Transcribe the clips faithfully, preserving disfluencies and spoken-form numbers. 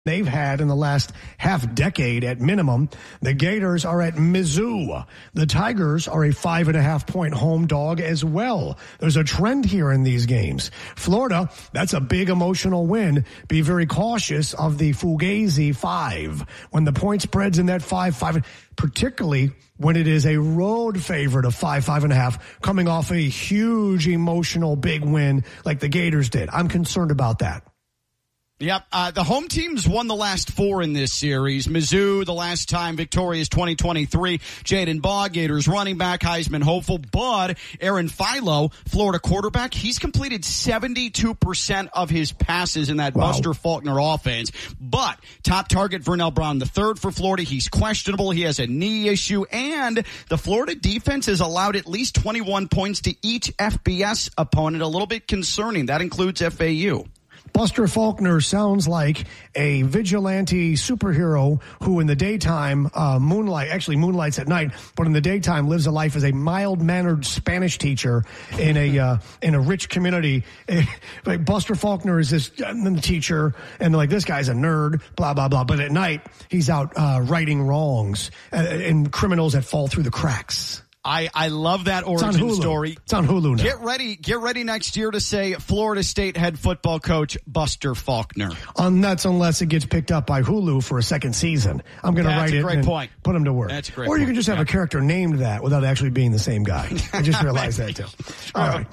they've had in the last half decade at minimum. The Gators are at Mizzou. The Tigers are a five and a half point home dog as well. There's a trend here in these games. Florida, that's a big emotional win. Be very cautious of the Fugazi five. When the point spread's in that five, five, particularly when it is a road favorite of five, five and a half, coming off a huge emotional big win like the Gators did. I'm concerned about that. Yep, uh, the home teams won the last four in this series. Mizzou, the last time victorious twenty twenty-three. Jaden Baugh, Gators running back, Heisman hopeful. But Aaron Philo, Florida quarterback, he's completed seventy-two percent of his passes in that wow. Buster Faulkner offense. But top target Vernell Brown the third for Florida. He's questionable. He has a knee issue. And the Florida defense has allowed at least twenty-one points to each F B S opponent. A little bit concerning. That includes F A U. Buster Faulkner sounds like a vigilante superhero who in the daytime uh, moonlight, actually moonlights at night, but in the daytime lives a life as a mild-mannered Spanish teacher in a uh, in a rich community. Like Buster Faulkner is this uh, teacher, and like this guy's a nerd, blah blah blah. But at night he's out uh, righting wrongs uh, and criminals that fall through the cracks. I, I love that origin story. It's on Hulu now. Get ready, get ready next year to say Florida State head football coach Buster Faulkner. Um, that's unless it gets picked up by Hulu for a second season. I'm going to write it and point. put him to work. That's a great or you point. can just have yeah. a character named that without actually being the same guy. I just realized that too. All right.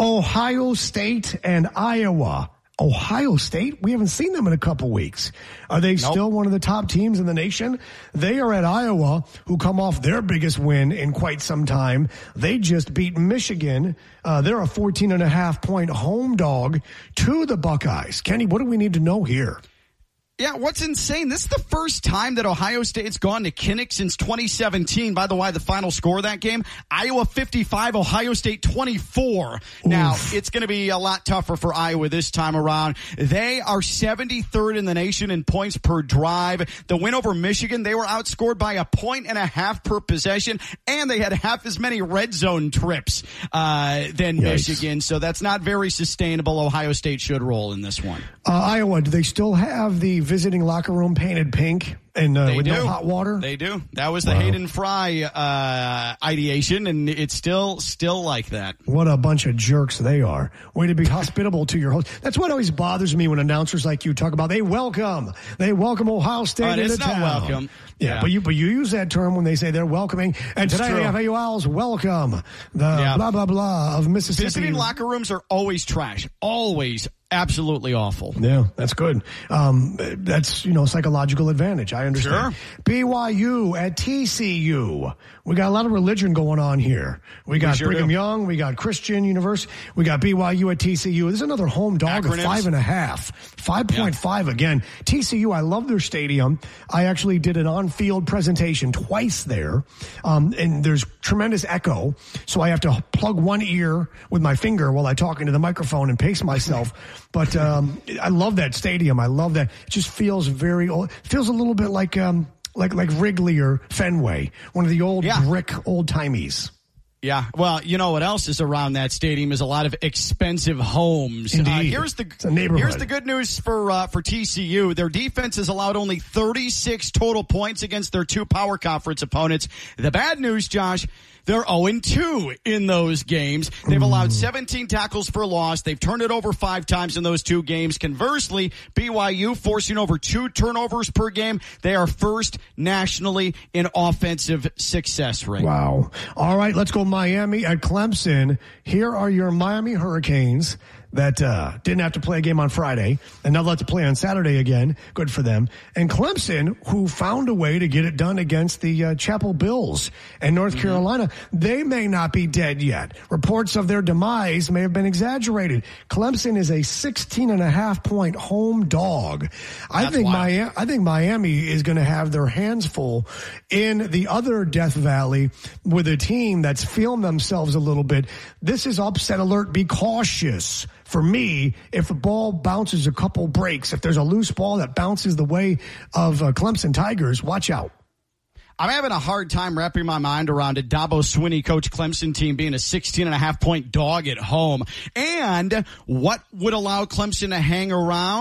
Ohio State and Iowa. Ohio State, we haven't seen them in a couple weeks. Are they nope. still one of the top teams in the nation? They are at Iowa, who come off their biggest win in quite some time. They just beat Michigan. Uh, they're a fourteen and a half point home dog to the Buckeyes. Kenny, what do we need to know here? Yeah, what's insane, this is the first time that Ohio State's gone to Kinnick since twenty seventeen. By the way, the final score of that game, Iowa fifty-five, Ohio State twenty-four. Oof. Now, it's going to be a lot tougher for Iowa this time around. They are seventy-third in the nation in points per drive. The win over Michigan, they were outscored by a point and a half per possession, and they had half as many red zone trips uh, than Yikes. Michigan. So that's not very sustainable. Ohio State should roll in this one. Uh, Iowa, do they still have the visiting locker room painted pink and uh, with do. no hot water? They do. That was the wow. Hayden Fry uh, ideation, and it's still still like that. What a bunch of jerks they are. Way to be hospitable to your host. That's what always bothers me when announcers like you talk about they welcome. They welcome Ohio State uh, into it's town. not welcome. Yeah, yeah, but you but you use that term when they say they're welcoming. And it's today the F A U Owls welcome the yeah. blah, blah, blah of Mississippi. Visiting locker rooms are always trash. Always. Absolutely awful. Yeah, that's good. Um, that's, you know, psychological advantage. I understand. Sure. B Y U at T C U. We got a lot of religion going on here. We got we sure Brigham do. Young. We got Christian University. We got B Y U at T C U. This is another home dog Acronyms. of five and a half. five point five yeah. again. T C U, I love their stadium. I actually did an on-field presentation twice there. Um, and there's tremendous echo. So I have to plug one ear with my finger while I talk into the microphone and pace myself. But um, I love that stadium. I love that. It just feels very old. It feels a little bit like um, like like Wrigley or Fenway, one of the old yeah. brick old timies. Yeah, well, you know what else is around that stadium is a lot of expensive homes. Indeed. Uh, here's the it's a neighborhood. Here's the good news for uh, for T C U. Their defense has allowed only thirty-six total points against their two power conference opponents. The bad news, Josh, they're oh and two in those games. They've allowed seventeen tackles for loss. They've turned it over five times in those two games. Conversely, B Y U forcing over two turnovers per game. They are first nationally in offensive success rate. Wow. All right, let's go Miami at Clemson. Here are your Miami Hurricanes that uh, didn't have to play a game on Friday and now let to play on Saturday again. Good for them. And Clemson, who found a way to get it done against the uh, Chapel Bills and North mm-hmm. Carolina, they may not be dead yet. Reports of their demise may have been exaggerated. Clemson is a sixteen and a half point home dog. I That's think Miami, I think Miami is going to have their hands full in the other Death Valley with a team that's feeling themselves a little bit. This is upset alert. Be cautious. For me, if the ball bounces a couple breaks, if there's a loose ball that bounces the way of uh, Clemson Tigers, watch out. I'm having a hard time wrapping my mind around a Dabo Swinney coach Clemson team being a sixteen and a half point dog at home. And what would allow Clemson to hang around?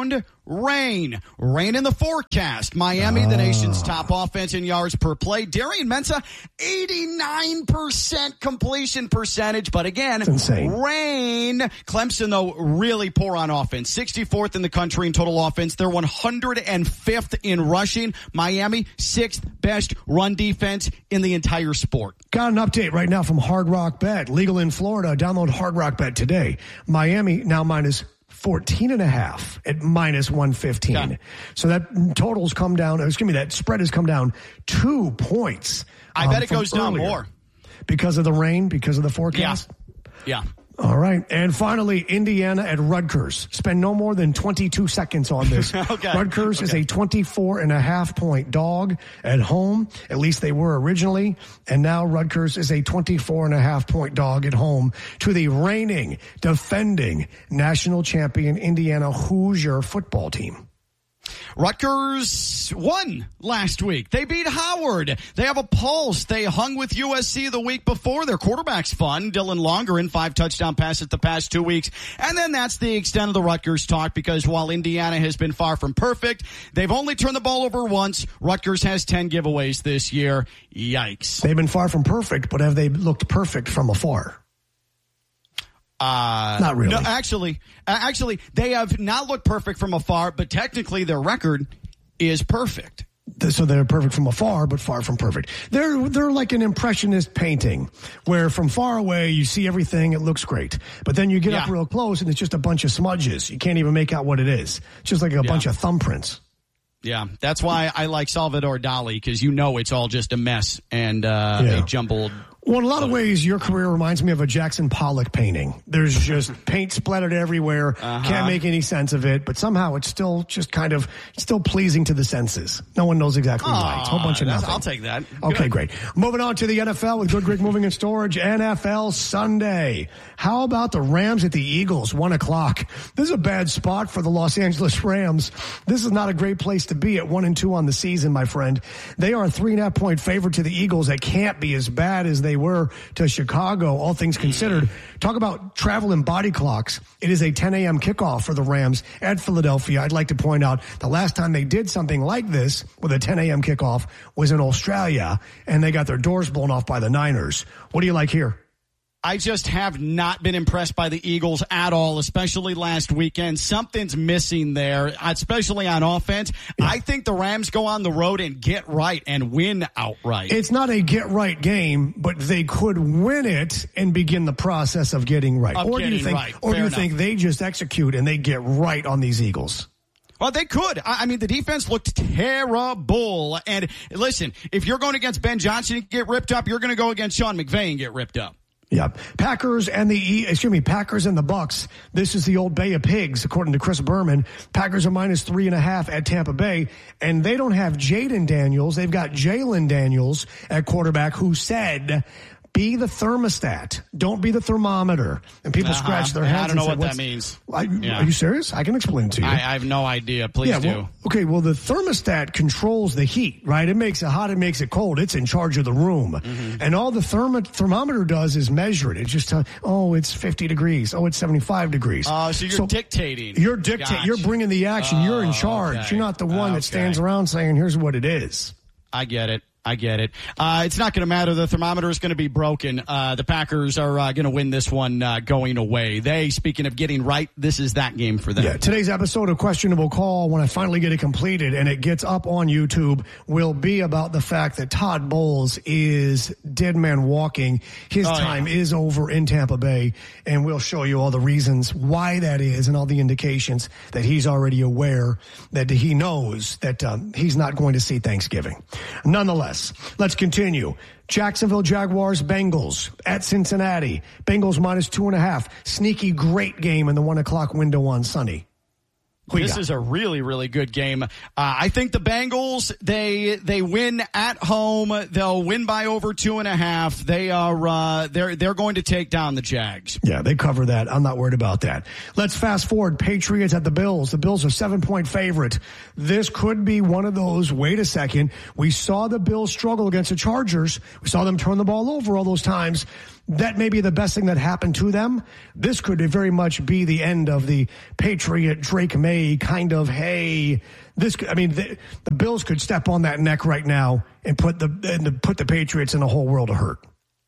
rain. Rain in the forecast. Miami, oh. the nation's top offense in yards per play. Darian Mensah, eighty-nine percent completion percentage. But again, rain. Clemson, though, really poor on offense. sixty-fourth in the country in total offense. They're one hundred fifth in rushing. Miami, sixth best run defense in the entire sport. Got an update right now from Hard Rock Bet. Legal in Florida. Download Hard Rock Bet today. Miami now minus fourteen and a half at minus one fifteen. Yeah. So that totals come down, excuse me, that spread has come down two points. I um, bet it goes down more. Because of the rain, because of the forecast? Yeah. Yeah. All right. And finally, Indiana at Rutgers. Spend no more than twenty-two seconds on this. okay. Rutgers okay. is a twenty-four and a half point dog at home. At least they were originally. And now Rutgers is a twenty-four and a half point dog at home to the reigning, defending national champion Indiana Hoosier football team. Rutgers won last week. They beat Howard. They have a pulse. They hung with U S C the week before. Their quarterback's fun. Dylan Longerin, five touchdown passes the past two weeks. And then that's the extent of the Rutgers talk, because while Indiana has been far from perfect, they've only turned the ball over once. Rutgers has ten giveaways this year. Yikes. They've been far from perfect, but have they looked perfect from afar? Uh, not really. No, actually, actually, they have not looked perfect from afar, but technically their record is perfect. So they're perfect from afar, but far from perfect. They're they're like an impressionist painting, where from far away you see everything, it looks great, but then you get yeah. up real close and it's just a bunch of smudges. You can't even make out what it is. It's just like a yeah. bunch of thumbprints. Yeah, that's why I like Salvador Dali, because you know it's all just a mess and uh, yeah. a jumbled. Well, in a lot of ways, your career reminds me of a Jackson Pollock painting. There's just paint splattered everywhere. Uh-huh. Can't make any sense of it, but somehow it's still just kind of still pleasing to the senses. No one knows exactly why. It's a whole bunch of nothing. I'll take that. Okay, Good. great. Moving on to the N F L with Good Greek Moving and Storage. N F L Sunday. How about the Rams at the Eagles? One o'clock. This is a bad spot for the Los Angeles Rams. This is not a great place to be at one and two on the season, my friend. They are a three and a half point favorite to the Eagles. That can't be as bad as they were to Chicago, all things considered. Talk about travel and body clocks. It is a ten a.m. kickoff for the Rams at Philadelphia. I'd like to point out the last time they did something like this with a ten a.m. kickoff was in Australia, and they got their doors blown off by the Niners. What do you like here? I just have not been impressed by the Eagles at all, especially last weekend. Something's missing there, especially on offense. Yeah. I think the Rams go on the road and get right and win outright. It's not a get right game, but they could win it and begin the process of getting right. Of or getting do you think, right. or do you enough. think they just execute and they get right on these Eagles? Well, they could. I mean, the defense looked terrible. And listen, if you're going against Ben Johnson and get ripped up, you're going to go against Sean McVay and get ripped up. Yeah. Packers and the, excuse me, Packers and the Bucks. This is the old Bay of Pigs, according to Chris Berman. Packers are minus three and a half at Tampa Bay, and they don't have Jaden Daniels. They've got Jalen Daniels at quarterback, who said, be the thermostat. Don't be the thermometer. And people uh-huh. scratch their heads. I don't know and what say, that means. I, yeah. Are you serious? I can explain it to you. I, I have no idea. Please yeah, do. Well, okay, well, the thermostat controls the heat, right? It makes it hot, it makes it cold. It's in charge of the room. Mm-hmm. And all the thermo- thermometer does is measure it. It just tells, oh, it's fifty degrees. Oh, it's seventy-five degrees. Oh, uh, so you're so dictating. You're dictating. Gotcha. You're bringing the action. Oh, you're in charge. okay. You're not the one okay. that stands around saying, here's what it is. I get it. I get it. Uh, it's not going to matter. The thermometer is going to be broken. Uh, the Packers are uh, going to win this one uh, going away. They, speaking of getting right, this is that game for them. Yeah, today's episode of Questionable Call, when I finally get it completed and it gets up on YouTube, will be about the fact that Todd Bowles is dead man walking. His oh, time yeah. is over in Tampa Bay, and we'll show you all the reasons why that is and all the indications that he's already aware that he knows that um, he's not going to see Thanksgiving. Nonetheless, let's continue. Jacksonville Jaguars, Bengals at Cincinnati. Bengals minus two and a half. Sneaky great game in the one o'clock window on Sunday. This is a really, really good game. Uh, I think the Bengals, they they win at home. They'll win by over two and a half. They are uh, they're they're going to take down the Jags. Yeah, they cover that. I'm not worried about that. Let's fast forward. Patriots at the Bills. The Bills are seven point favorite. This could be one of those. Wait a second. We saw the Bills struggle against the Chargers. We saw them turn the ball over all those times. that may be the best thing that happened to them. This could very much be the end of the Patriot Drake May kind of, hey, this, I mean, the, the Bills could step on that neck right now and put the, and the, put the Patriots in a whole world of hurt.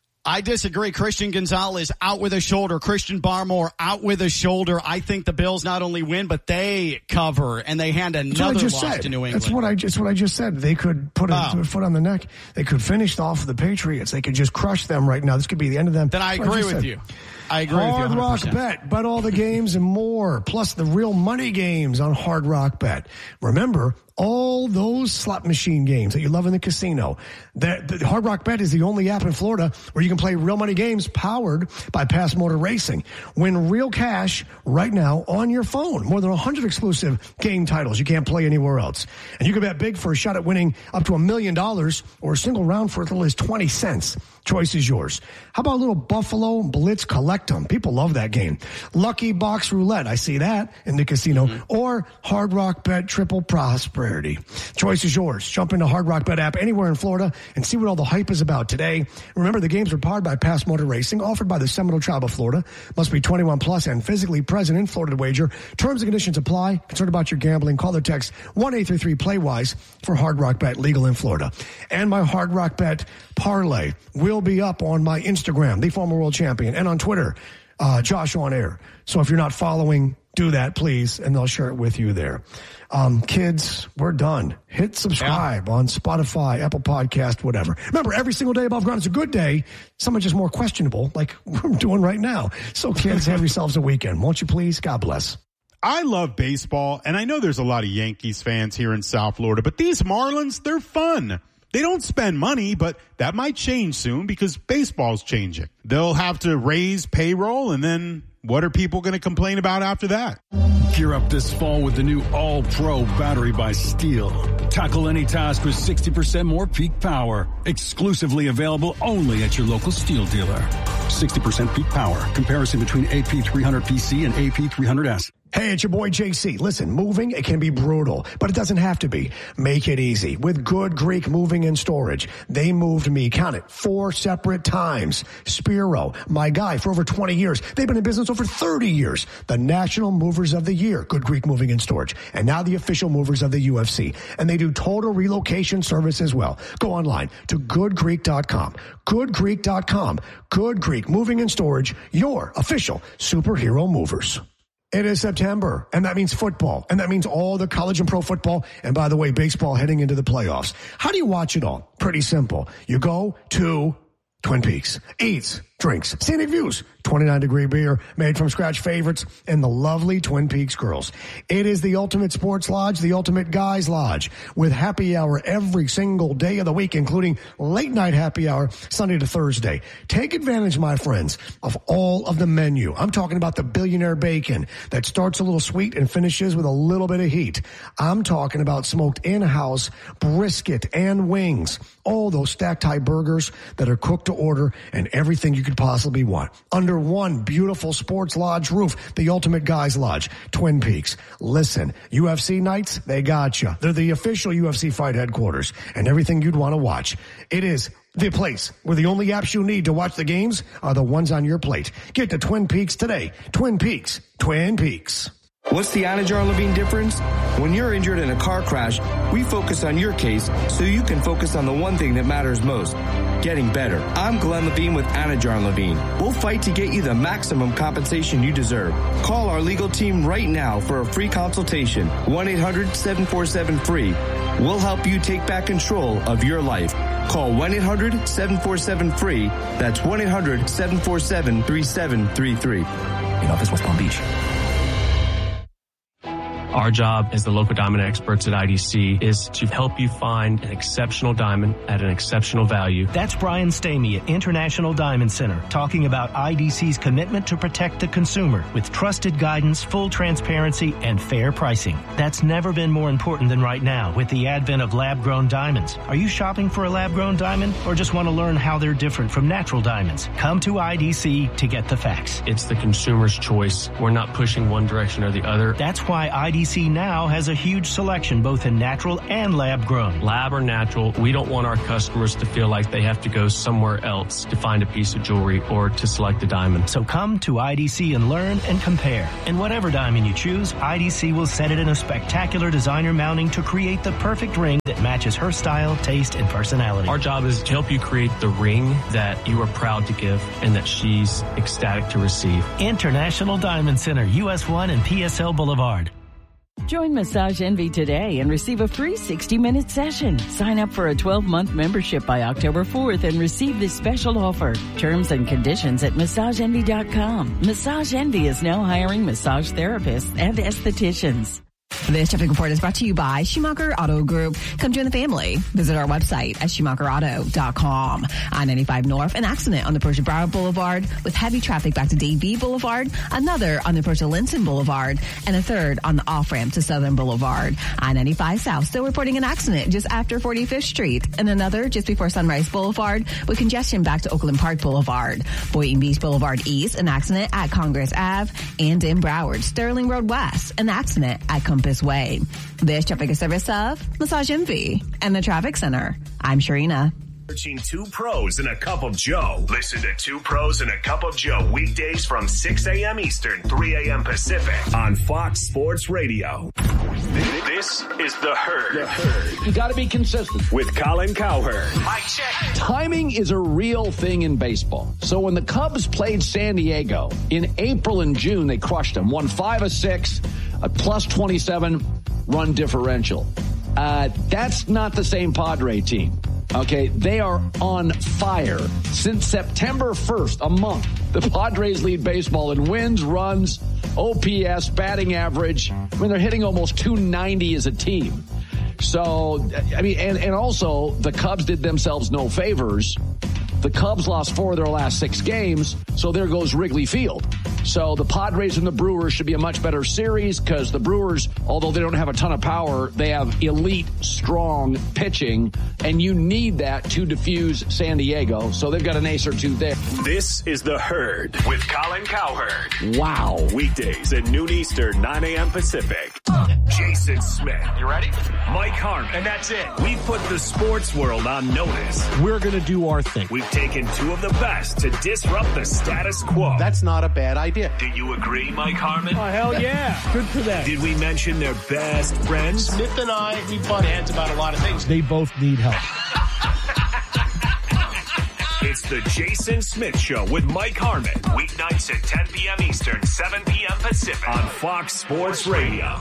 I disagree. Christian Gonzalez out with a shoulder. Christian Barmore out with a shoulder. I think the Bills not only win, but they cover and they hand another loss said. to New England. That's what I just what I just said. They could put a, oh. a foot on the neck. They could finish off the Patriots. They could just crush them right now. This could be the end of them. Then I agree with said. you. I agree Hard with you. Rock Bet. Bet all the games and more, plus the real money games on Hard Rock Bet. Remember, all those slot machine games that you love in the casino. The, the Hard Rock Bet is the only app in Florida where you can play real money games powered by Pass Motor Racing. Win real cash right now on your phone. More than one hundred exclusive game titles you can't play anywhere else. And you can bet big for a shot at winning up to a million dollars or a single round for as little as twenty cents. Choice is yours. How about a little Buffalo Blitz Collectum? People love that game. Lucky Box Roulette. I see that in the casino. Mm-hmm. Or Hard Rock Bet Triple Prosperity. Choice is yours. Jump into Hard Rock Bet app anywhere in Florida and see what all the hype is about today. Remember, the games are powered by Pass Motor Racing, offered by the Seminole Tribe of Florida. Must be twenty-one plus and physically present in Florida to wager. Terms and conditions apply. Concerned about your gambling? Call or text one eight three three play wise for Hard Rock Bet, legal in Florida. And my Hard Rock Bet parlay will be up on my Instagram, the former world champion, and on Twitter, uh, Josh on Air. So if you're not following, do that, please, and they'll share it with you there. Um, kids, we're done. Hit subscribe yeah. on Spotify, Apple Podcast, whatever. Remember, every single day above ground is a good day. Some are just more questionable, like we're doing right now. So kids, have yourselves a weekend. Won't you please? God bless. I love baseball, and I know there's a lot of Yankees fans here in South Florida, but these Marlins, they're fun. They don't spend money, but that might change soon because baseball's changing. They'll have to raise payroll, and then what are people going to complain about after that? Gear up this fall with the new All-Pro battery by Steel. Tackle any task with sixty percent more peak power. Exclusively available only at your local Steel dealer. sixty percent peak power. Comparison between A P three hundred P C and A P three hundred S. Hey, it's your boy J C. Listen, moving, it can be brutal, but it doesn't have to be. Make it easy with Good Greek Moving and Storage. They moved me, count it, four separate times. Spiro, my guy for over twenty years. They've been in business over thirty years. The National Movers of the Year, Good Greek Moving and Storage. And now the official movers of the U F C. And they do total relocation service as well. Go online to good greek dot com. good greek dot com. Good Greek Moving and Storage, your official superhero movers. It is September, and that means football, and that means all the college and pro football, and by the way, baseball heading into the playoffs. How do you watch it all? Pretty simple. You go to Twin Peaks, eats, drinks, scenic views, twenty-nine degree beer, made from scratch favorites, and the lovely Twin Peaks girls. It is the ultimate sports lodge, the ultimate guys lodge, with happy hour every single day of the week, including late night happy hour, Sunday to Thursday. Take advantage, my friends, of all of the menu. I'm talking about the billionaire bacon that starts a little sweet and finishes with a little bit of heat. I'm talking about smoked in-house brisket and wings. All those stacked high burgers that are cooked to order and everything you could possibly want. Under one beautiful sports lodge roof, the ultimate guys lodge, Twin Peaks. Listen, U F C nights, they got you. They're the official U F C fight headquarters and everything you'd want to watch. It is the place where the only apps you need to watch the games are the ones on your plate. Get to Twin Peaks today. Twin Peaks. Twin Peaks. What's the Anajar Levine difference? When you're injured in a car crash, we focus on your case so you can focus on the one thing that matters most, getting better. I'm Glenn Levine with Anajar Levine. We'll fight to get you the maximum compensation you deserve. Call our legal team right now for a free consultation. one eight hundred seven four seven free. We'll help you take back control of your life. Call one eight hundred seven four seven free. That's one eight hundred seven four seven three seven three three. In office, West Palm Beach. Our job as the local diamond experts at I D C is to help you find an exceptional diamond at an exceptional value. That's Brian Stamey at International Diamond Center talking about I D C's commitment to protect the consumer with trusted guidance, full transparency, and fair pricing. That's never been more important than right now with the advent of lab-grown diamonds. Are you shopping for a lab-grown diamond or just want to learn how they're different from natural diamonds? Come to I D C to get the facts. It's the consumer's choice. We're not pushing one direction or the other. That's why I D C D C now has a huge selection both in natural and lab grown. Lab or natural, we don't want our customers to feel like they have to go somewhere else to find a piece of jewelry or to select a diamond. So come to I D C and learn and compare. And whatever diamond you choose, I D C will set it in a spectacular designer mounting to create the perfect ring that matches her style, taste, and personality. Our job is to help you create the ring that you are proud to give and that she's ecstatic to receive. International Diamond Center, U S one and P S L Boulevard. Join Massage Envy today and receive a free sixty-minute session. Sign up for a twelve-month membership by October fourth and receive this special offer. Terms and conditions at massage envy dot com. Massage Envy is now hiring massage therapists and estheticians. This traffic report is brought to you by Schumacher Auto Group. Come join the family. Visit our website at schumacher auto dot com. I ninety-five North, an accident on the Persia Broward Boulevard with heavy traffic back to Dave B Boulevard, another on the Persia Linton Boulevard, and a third on the off-ramp to Southern Boulevard. I ninety-five South still reporting an accident just after forty-fifth Street, and another just before Sunrise Boulevard with congestion back to Oakland Park Boulevard. Boynton Beach Boulevard East, an accident at Congress Avenue, and in Broward, Sterling Road West, an accident at Compass Way. This traffic is service of Massage Envy and the Traffic Center. I'm Sharina. Searching Two Pros and a Cup of Joe. Listen to Two Pros and a Cup of Joe weekdays from six a.m. Eastern, three a.m. Pacific on Fox Sports Radio. This is The Herd. The Herd. You got to be consistent. With Colin Cowherd. Mic check. Timing is a real thing in baseball. So when the Cubs played San Diego in April and June, they crushed them. Won five of six, a plus twenty-seven run differential. Uh, that's not the same Padre team. Okay, they are on fire. Since September first, a month, the Padres lead baseball in wins, runs, O P S, batting average. I mean, they're hitting almost two ninety as a team. So, I mean, and, and also the Cubs did themselves no favors. The Cubs lost four of their last six games, so there goes Wrigley Field. So the Padres and the Brewers should be a much better series because the Brewers, although they don't have a ton of power, they have elite, strong pitching, and you need that to diffuse San Diego. So they've got an ace or two there. This is The Herd with Colin Cowherd. Wow. Weekdays at noon Eastern, nine a.m. Pacific. Jason Smith. You ready? Mike Harmon. And that's it. We've put the sports world on notice. We're going to do our thing. We've taken two of the best to disrupt the status quo. That's not a bad idea. Do you agree, Mike Harmon? Oh, hell yeah. Good for them. Did we mention their best friends? Smith and I, we butt heads about a lot of things. They both need help. It's the Jason Smith Show with Mike Harmon. Weeknights at ten p.m. Eastern, seven p.m. Pacific on Fox Sports Radio.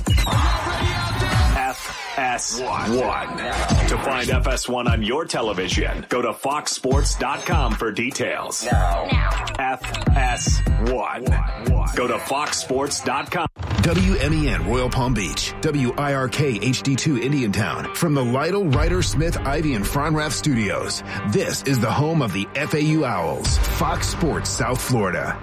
F S one. To find F S one on your television, go to fox sports dot com for details. Now. now. F S one. Go to fox sports dot com. W M E N Royal Palm Beach, W I R K H D two Indiantown. From the Lytle, Ryder, Smith, Ivy, and Fronrath studios, this is the home of the F A U Owls, Fox Sports South Florida.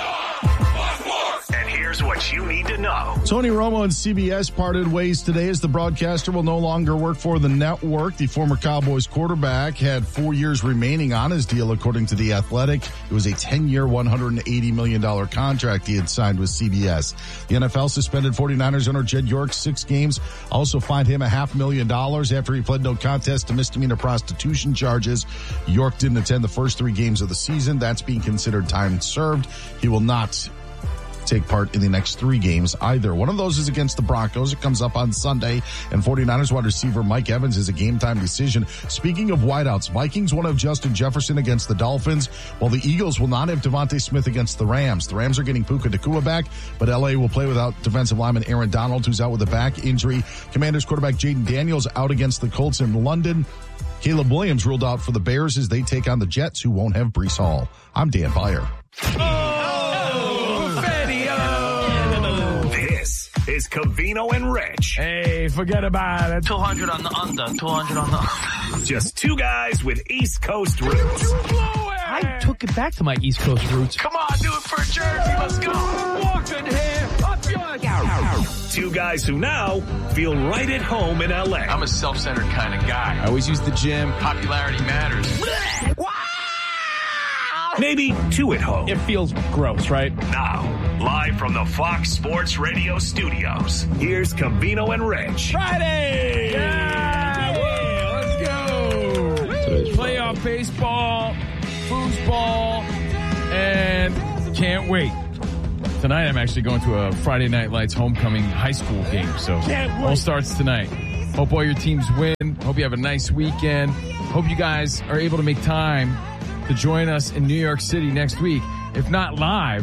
And here's what you need to know. Tony Romo and C B S parted ways today as the broadcaster will no longer work for the network. The former Cowboys quarterback had four years remaining on his deal, according to The Athletic. It was a ten-year, one hundred eighty million dollars contract he had signed with C B S. The N F L suspended forty-niners owner Jed York six games, also fined him a half million dollars after he pled no contest to misdemeanor prostitution charges. York didn't attend the first three games of the season. That's being considered time served. He will not take part in the next three games either. One of those is against the Broncos. It comes up on Sunday, and forty-niners wide receiver Mike Evans is a game-time decision. Speaking of wideouts, Vikings won't have Justin Jefferson against the Dolphins, while the Eagles will not have Devontae Smith against the Rams. The Rams are getting Puka Nacua back, but L A will play without defensive lineman Aaron Donald, who's out with a back injury. Commanders quarterback Jaden Daniels out against the Colts in London. Caleb Williams ruled out for the Bears as they take on the Jets, who won't have Breece Hall. I'm Dan Beyer. Oh! Is Covino and Rich. Hey, forget about it. two hundred on the under, two hundred on the under. Just two guys with East Coast roots. I took it back to my East Coast roots. Come on, do it for Jersey. Let's go. Walking here. Up yours. Two guys who now feel right at home in L A. I'm a self-centered kind of guy. I always use the gym. Popularity matters. Wow! maybe too at home. It feels gross, right? Now, live from the Fox Sports Radio studios, here's Covino and Rich. Friday! Yeah! Hey, let's go! Playoff baseball, foosball, and can't wait. Tonight, I'm actually going to a Friday Night Lights homecoming high school game, so all starts tonight. Hope all your teams win. Hope you have a nice weekend. Hope you guys are able to make time to join us in New York City next week. If not live,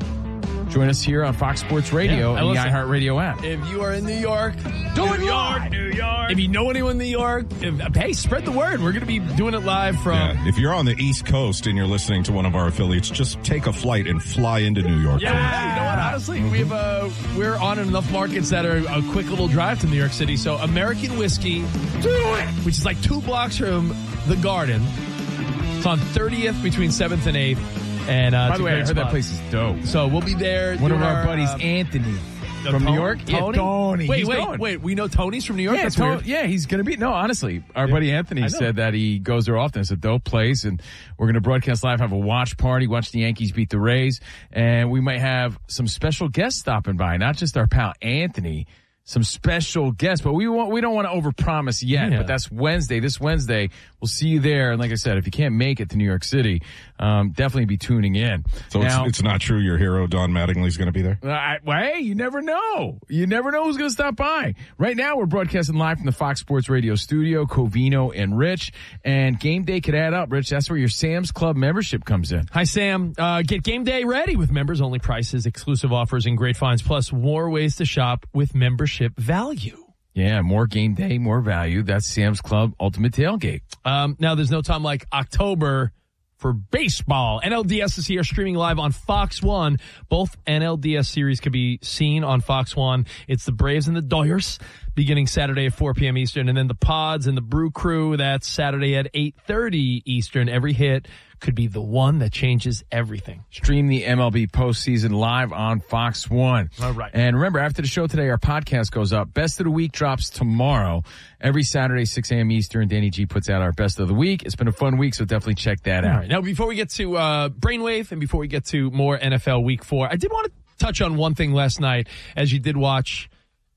join us here on Fox Sports Radio yeah, and listen, the iHeartRadio app. If you are in New York, do New it York, live. New York. If you know anyone in New York, if, hey, spread the word. We're going to be doing it live from... Yeah. If you're on the East Coast and you're listening to one of our affiliates, just take a flight and fly into New York. Yeah, hey, you know what? Honestly, mm-hmm. we have uh, we're on enough markets that are a quick little drive to New York City. So American Whiskey, do it! Which is like two blocks from the Garden. It's on thirtieth between seventh and eighth. And uh, by the way, I heard spot. that place is dope. So we'll be there. One of our, our buddies, uh, Anthony, from Tony? New York. Tony? Yeah, Tony. Wait, he's wait, going. wait. We know Tony's from New York. Yeah, That's to- weird. yeah, he's going to be. No, honestly, our yeah. buddy Anthony said that he goes there often. It's a dope place, and we're going to broadcast live, have a watch party, watch the Yankees beat the Rays, and we might have some special guests stopping by, not just our pal Anthony. Some special guests, but we won't, we don't want to overpromise yet, yeah. but that's Wednesday. This Wednesday, we'll see you there. And like I said, if you can't make it to New York City, um, definitely be tuning in. So now, it's, it's not true your hero, Don Mattingly, is going to be there? Uh, I, well, hey, you never know. You never know who's going to stop by. Right now, we're broadcasting live from the Fox Sports Radio studio, Covino and Rich. And game day could add up, Rich. That's where your Sam's Club membership comes in. Hi, Sam. Uh, get game day ready with members only prices, exclusive offers, and great finds, plus more ways to shop with membership value. Yeah, more game day, more value. That's Sam's Club Ultimate Tailgate. Um, now, there's no time like October for baseball. N L D S is here, streaming live on Fox one. Both N L D S series can be seen on Fox one. It's the Braves and the Doyers beginning Saturday at four p.m. Eastern, and then the Pods and the Brew Crew, that's Saturday at eight thirty Eastern. Every hit could be the one that changes everything. Stream the M L B postseason live on Fox one. All right. And remember, after the show today, our podcast goes up. Best of the Week drops tomorrow. Every Saturday, six a.m. Eastern, Danny G puts out our Best of the Week. It's been a fun week, so definitely check that All out. right. Now, before we get to uh, Brainwave and before we get to more N F L Week four, I did want to touch on one thing last night as you did watch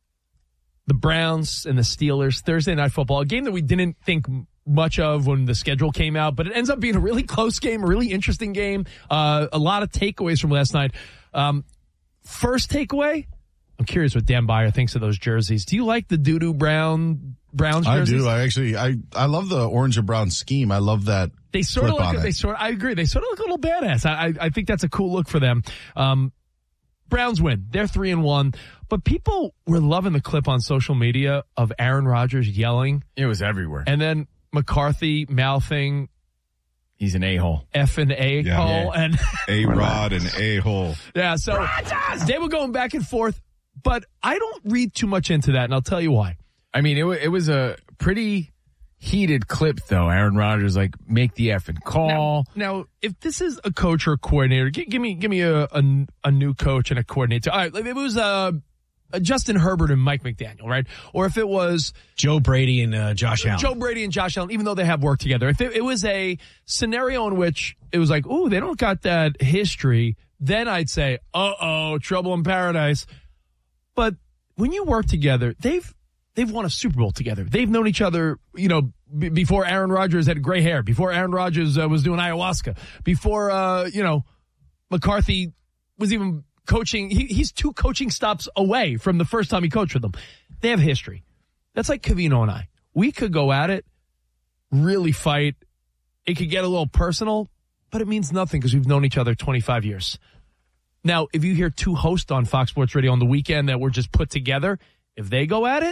the Browns and the Steelers Thursday Night Football, a game that we didn't think much of when the schedule came out, but it ends up being a really close game, a really interesting game. Uh, a lot of takeaways from last night. Um, first takeaway, I'm curious what Dan Beyer thinks of those jerseys. Do you like the doo-doo brown Browns jerseys? I do. I actually, I, I love the orange and brown scheme. I love that. They sort of look, they sort of, I agree. They sort of look a little badass. I, I, I think that's a cool look for them. Um, Browns win. They're three and one. But people were loving the clip on social media of Aaron Rodgers yelling. It was everywhere. And then McCarthy mouthing, he's an a-hole. F and a-hole. Yeah. And A-Rod and a-hole. Yeah, so Rodgers! They were going back and forth. But I don't read too much into that, and I'll tell you why. I mean, it, w- it was a pretty heated clip, though. Aaron Rodgers, like, make the effing call. Now, now if this is a coach or a coordinator, give, give me give me a, a, a new coach and a coordinator. All right, if it was uh, Justin Herbert and Mike McDaniel, right? Or if it was Joe Brady and uh, Josh Allen. Joe Brady and Josh Allen, even though they have worked together. If it, it was a scenario in which it was like, ooh, they don't got that history, then I'd say, uh-oh, trouble in paradise. But when you work together, they've they've won a Super Bowl together. They've known each other, you know, b- before Aaron Rodgers had gray hair, before Aaron Rodgers uh, was doing ayahuasca, before, uh, you know, McCarthy was even coaching. He, he's two coaching stops away from the first time he coached with them. They have history. That's like Covino and I. We could go at it, really fight. It could get a little personal, but it means nothing because we've known each other twenty-five years. Now, if you hear two hosts on Fox Sports Radio on the weekend that were just put together, if they go at it,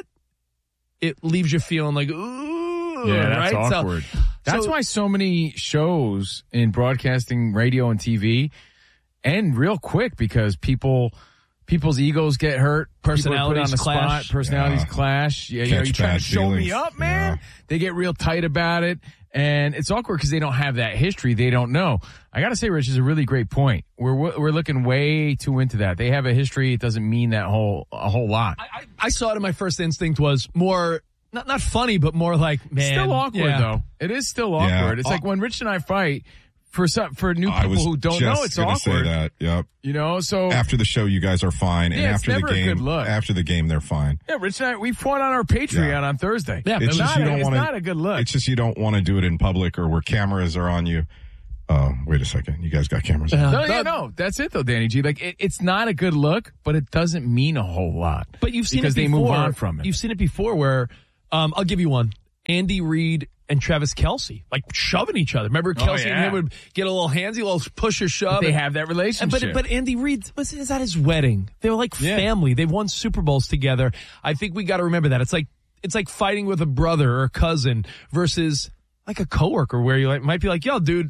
it leaves you feeling like, ooh, yeah, that's right? awkward. So, that's so, why so many shows in broadcasting, radio, and T V end real quick because people, people's egos get hurt. Personalities on the clash. Spot, personalities yeah. clash. Yeah, you know, you trying to show feelings. me up, man. Yeah. They get real tight about it. And it's awkward because they don't have that history. They don't know. I got to say, Rich, is a really great point. We're we're looking way too into that. They have a history. It doesn't mean that whole a whole lot. I, I, I saw it, and my first instinct was more not not funny, but more like, man, still awkward yeah. though. It is still awkward. Yeah. It's like when Rich and I fight. For some, for new I people was who don't just know, it's gonna awkward. Say that. Yep. You know, so after the show, you guys are fine, and Yeah, it's after the never a game, good look. after the game, they're fine. Yeah, Rich and I, we fought on our Patreon Yeah. on Thursday. Yeah, it's, it's just not, you a, don't it's wanna- not a good look. It's just you don't want to do it in public or where cameras are on you. Oh, wait a second. You guys got cameras on. No, yeah, no, that's it though, Danny G. Like it, it's not a good look, but it doesn't mean a whole lot. But you've seen because it they before. move on from it. You've seen it before where, um, I'll give you one. Andy Reid and Travis Kelce, like shoving each other. Remember Oh, Kelce yeah. and him would get a little handsy, a little push or shove. But they and- have that relationship. And, but but Andy Reid was is at his wedding. They were like Yeah. family. They've won Super Bowls together. I think we got to remember that. It's like it's like fighting with a brother or a cousin versus like a coworker where you like, might be like, yo, dude.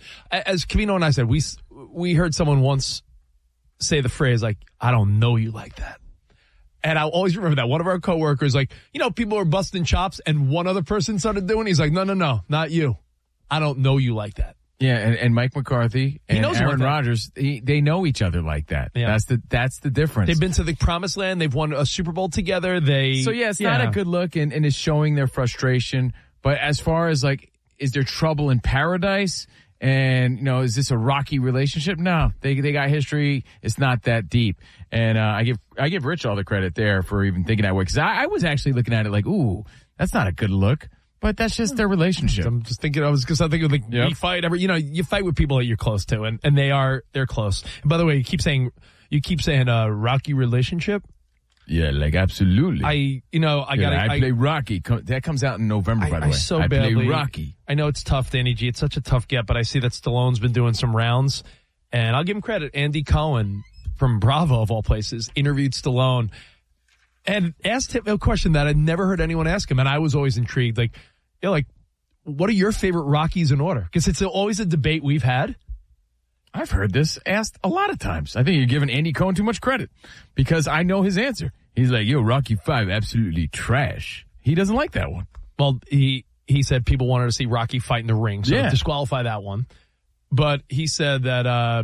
As Cavino and I said, we we heard someone once say the phrase like, "I don't know you like that." And I'll always remember that. One of our coworkers, like, you know, people are busting chops and one other person started doing it. He's like, no, no, no, not you. I don't know you like that. Yeah, and, and Mike McCarthy and knows him Aaron like that. Rodgers, he, they know each other like that. Yeah. That's the that's the difference. They've been to the promised land. They've won a Super Bowl together. They So yeah, it's not a good look and, and it's showing their frustration. But as far as like, is there trouble in paradise? And, you know, is this a rocky relationship? No, they they got history. It's not that deep. And uh, I give I give Rich all the credit there for even thinking that way. Because I, I was actually looking at it like, ooh, that's not a good look. But that's just their relationship. I'm just thinking, I was because I'm thinking like Yep. we fight every, you know, you fight with people that you're close to, and, and they are they're close. And by the way, you keep saying you keep saying uh, rocky relationship. Yeah, like absolutely. I you know I Yeah, got I, play Rocky. Co- That comes out in November, by the way. I so I badly play Rocky. I know it's tough, Danny G. It's such a tough get, but I see that Stallone's been doing some rounds, and I'll give him credit. Andy Cohen from Bravo, of all places, interviewed Stallone and asked him a question that I'd never heard anyone ask him, and I was always intrigued. Like, you know, like, what are your favorite Rockies in order? Because it's always a debate we've had. I've heard this asked a lot of times. I think you're giving Andy Cohen too much credit because I know his answer. He's like, yo, Rocky Five, absolutely trash. He doesn't like that one. Well, he he said people wanted to see Rocky fight in the ring, so Yeah. disqualify that one. But he said that uh,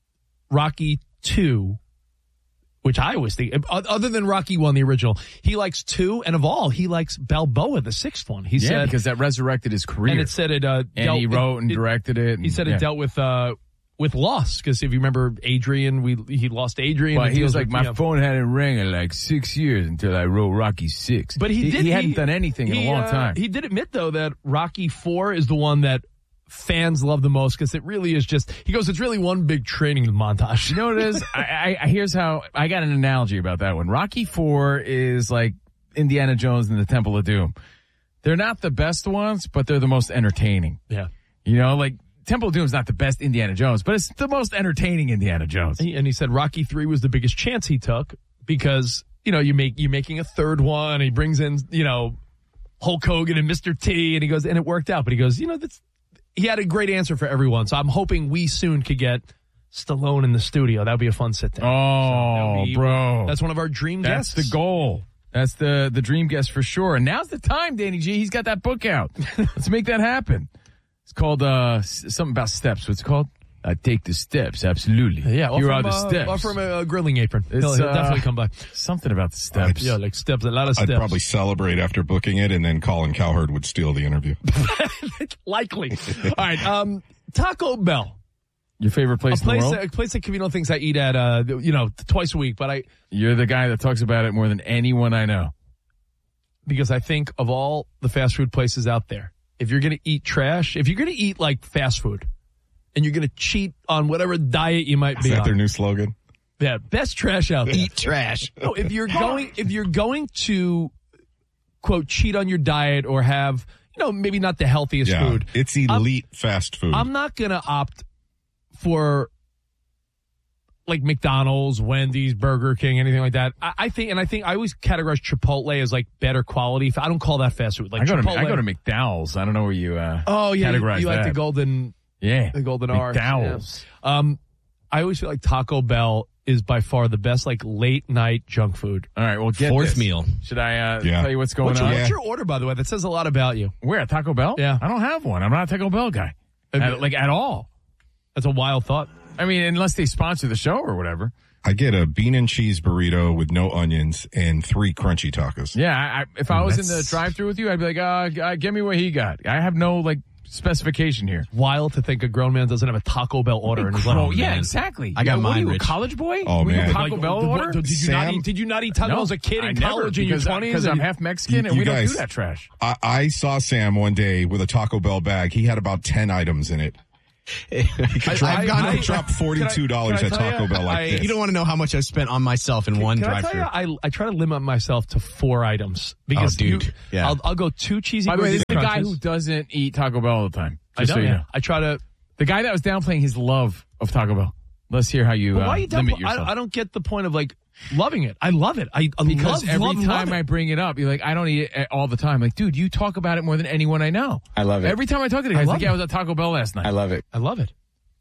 Rocky Two, which I always think, other than Rocky One, the original, he likes two, and of all, he likes Balboa, the sixth one. He yeah, said because that resurrected his career. and it said it. Uh, And dealt, he wrote and it- directed it. He and- said yeah. it dealt with uh, with loss because if you remember Adrian, we he lost Adrian. Well, and he deals was like, with, my you know, phone hadn't rang in like six years until I wrote Rocky Six. But he, did. He, hadn't done anything in he, a long uh, time. He did admit though that Rocky Four is the one that fans love the most because it really is just. He goes, it's really one big training montage. You know what it is? I, I here's how I got an analogy about that one. Rocky Four is like Indiana Jones and the Temple of Doom. They're not the best ones, but they're the most entertaining. Yeah. You know, like Temple of Doom is not the best Indiana Jones, but it's the most entertaining Indiana Jones. He- and he said Rocky Three was the biggest chance he took because you know you make you making a third one. And he brings in you know Hulk Hogan and Mister T, and he goes and it worked out. But he goes, you know that's he had a great answer for everyone. So I'm hoping we soon could get Stallone in the studio. That would be a fun sit down. Oh, bro. That's one of our dream That's guests. the goal. That's the, the dream guest for sure. And now's the time, Danny G. He's got that book out. Let's make that happen. It's called uh, s- something about steps. What's it called? I take the steps. Absolutely. Yeah, Here offer are him, the uh, steps. offer him a, a grilling apron. It's, he'll, he'll uh, definitely come by. Something about the steps. Yeah, like steps, a lot of I'd steps. probably celebrate after booking it, and then Colin Cowherd would steal the interview. Likely. All right, um, Taco Bell. Your favorite place a in the place, world? that, a place that Cavino thinks I eat at, uh, you know, twice a week, but I You're the guy that talks about it more than anyone I know. because I think of all the fast food places out there, if you're going to eat trash, if you're going to eat like fast food, and you're going to cheat on whatever diet you might Is be that on, their new slogan? yeah, best trash out there. Eat trash. No, if you're going, if you're going to quote cheat on your diet or have, you know, maybe not the healthiest Yeah, food, it's elite fast food. I'm not going to opt for like McDonald's, Wendy's, Burger King, anything like that. I, I think, and I think I always categorize Chipotle as like better quality. I don't call that fast food. Like I go, to, Chipotle, I go to McDowell's. I don't know where you uh, oh yeah, you, categorize you like that. the golden, Yeah. the golden arch. McDowell's. Yeah. Um, I always feel like Taco Bell is by far the best like late night junk food. All right, well, get Fourth this. meal. Should I uh, Yeah. tell you what's going What's your, on? what's your order, by the way? That says a lot about you. Where, at Taco Bell? Yeah. I don't have one. I'm not a Taco Bell guy. At- like, at all. That's a wild thought. I mean, unless they sponsor the show or whatever. I get a bean and cheese burrito with no onions and three crunchy tacos. Yeah, I, I, if I was in the That's- drive-thru with you, I'd be like, uh, g- uh, give me what he got. I have no, like, specification here. Wild to think a grown man doesn't have a Taco Bell order in his Oh, life. yeah, Man. exactly. I got yeah, what mine, are you, a Rich. college boy? Oh, Were you man. a Taco Like, Bell what- order? Did you, not Sam? eat, did you not eat Taco No, Bell as a kid I in never, college in your because I- twenties? Because I'm half Mexican and You we don't guys- do that trash. I, I saw Sam one day with a Taco Bell bag. He had about ten items in it. He could drop, I've gone he could I- drop forty-two dollars can I at tell Taco you, Bell like I- this. You don't want to know how much I've spent on myself in one Can I tell drive-through. you, I, I try to limit myself to four items because Oh, dude. you- Yeah. I'll, I'll go two cheesy. By the way, this is the gordita guy crunches. who doesn't eat Taco Bell all the time. I Just know, so you yeah. know. I try to. The guy that was downplaying his love of Taco Bell. Let's hear how you, But uh, why are you limit downpl- yourself. I, I don't get the point of like loving it. I love it. I, I Because love, every love, time love I it. bring it up, you're like, I don't eat it all the time. Like, dude, you talk about it more than anyone I know. I love it. Every time I talk to the I guys, love like, yeah, it. I was at Taco Bell last night. I love it. I love it.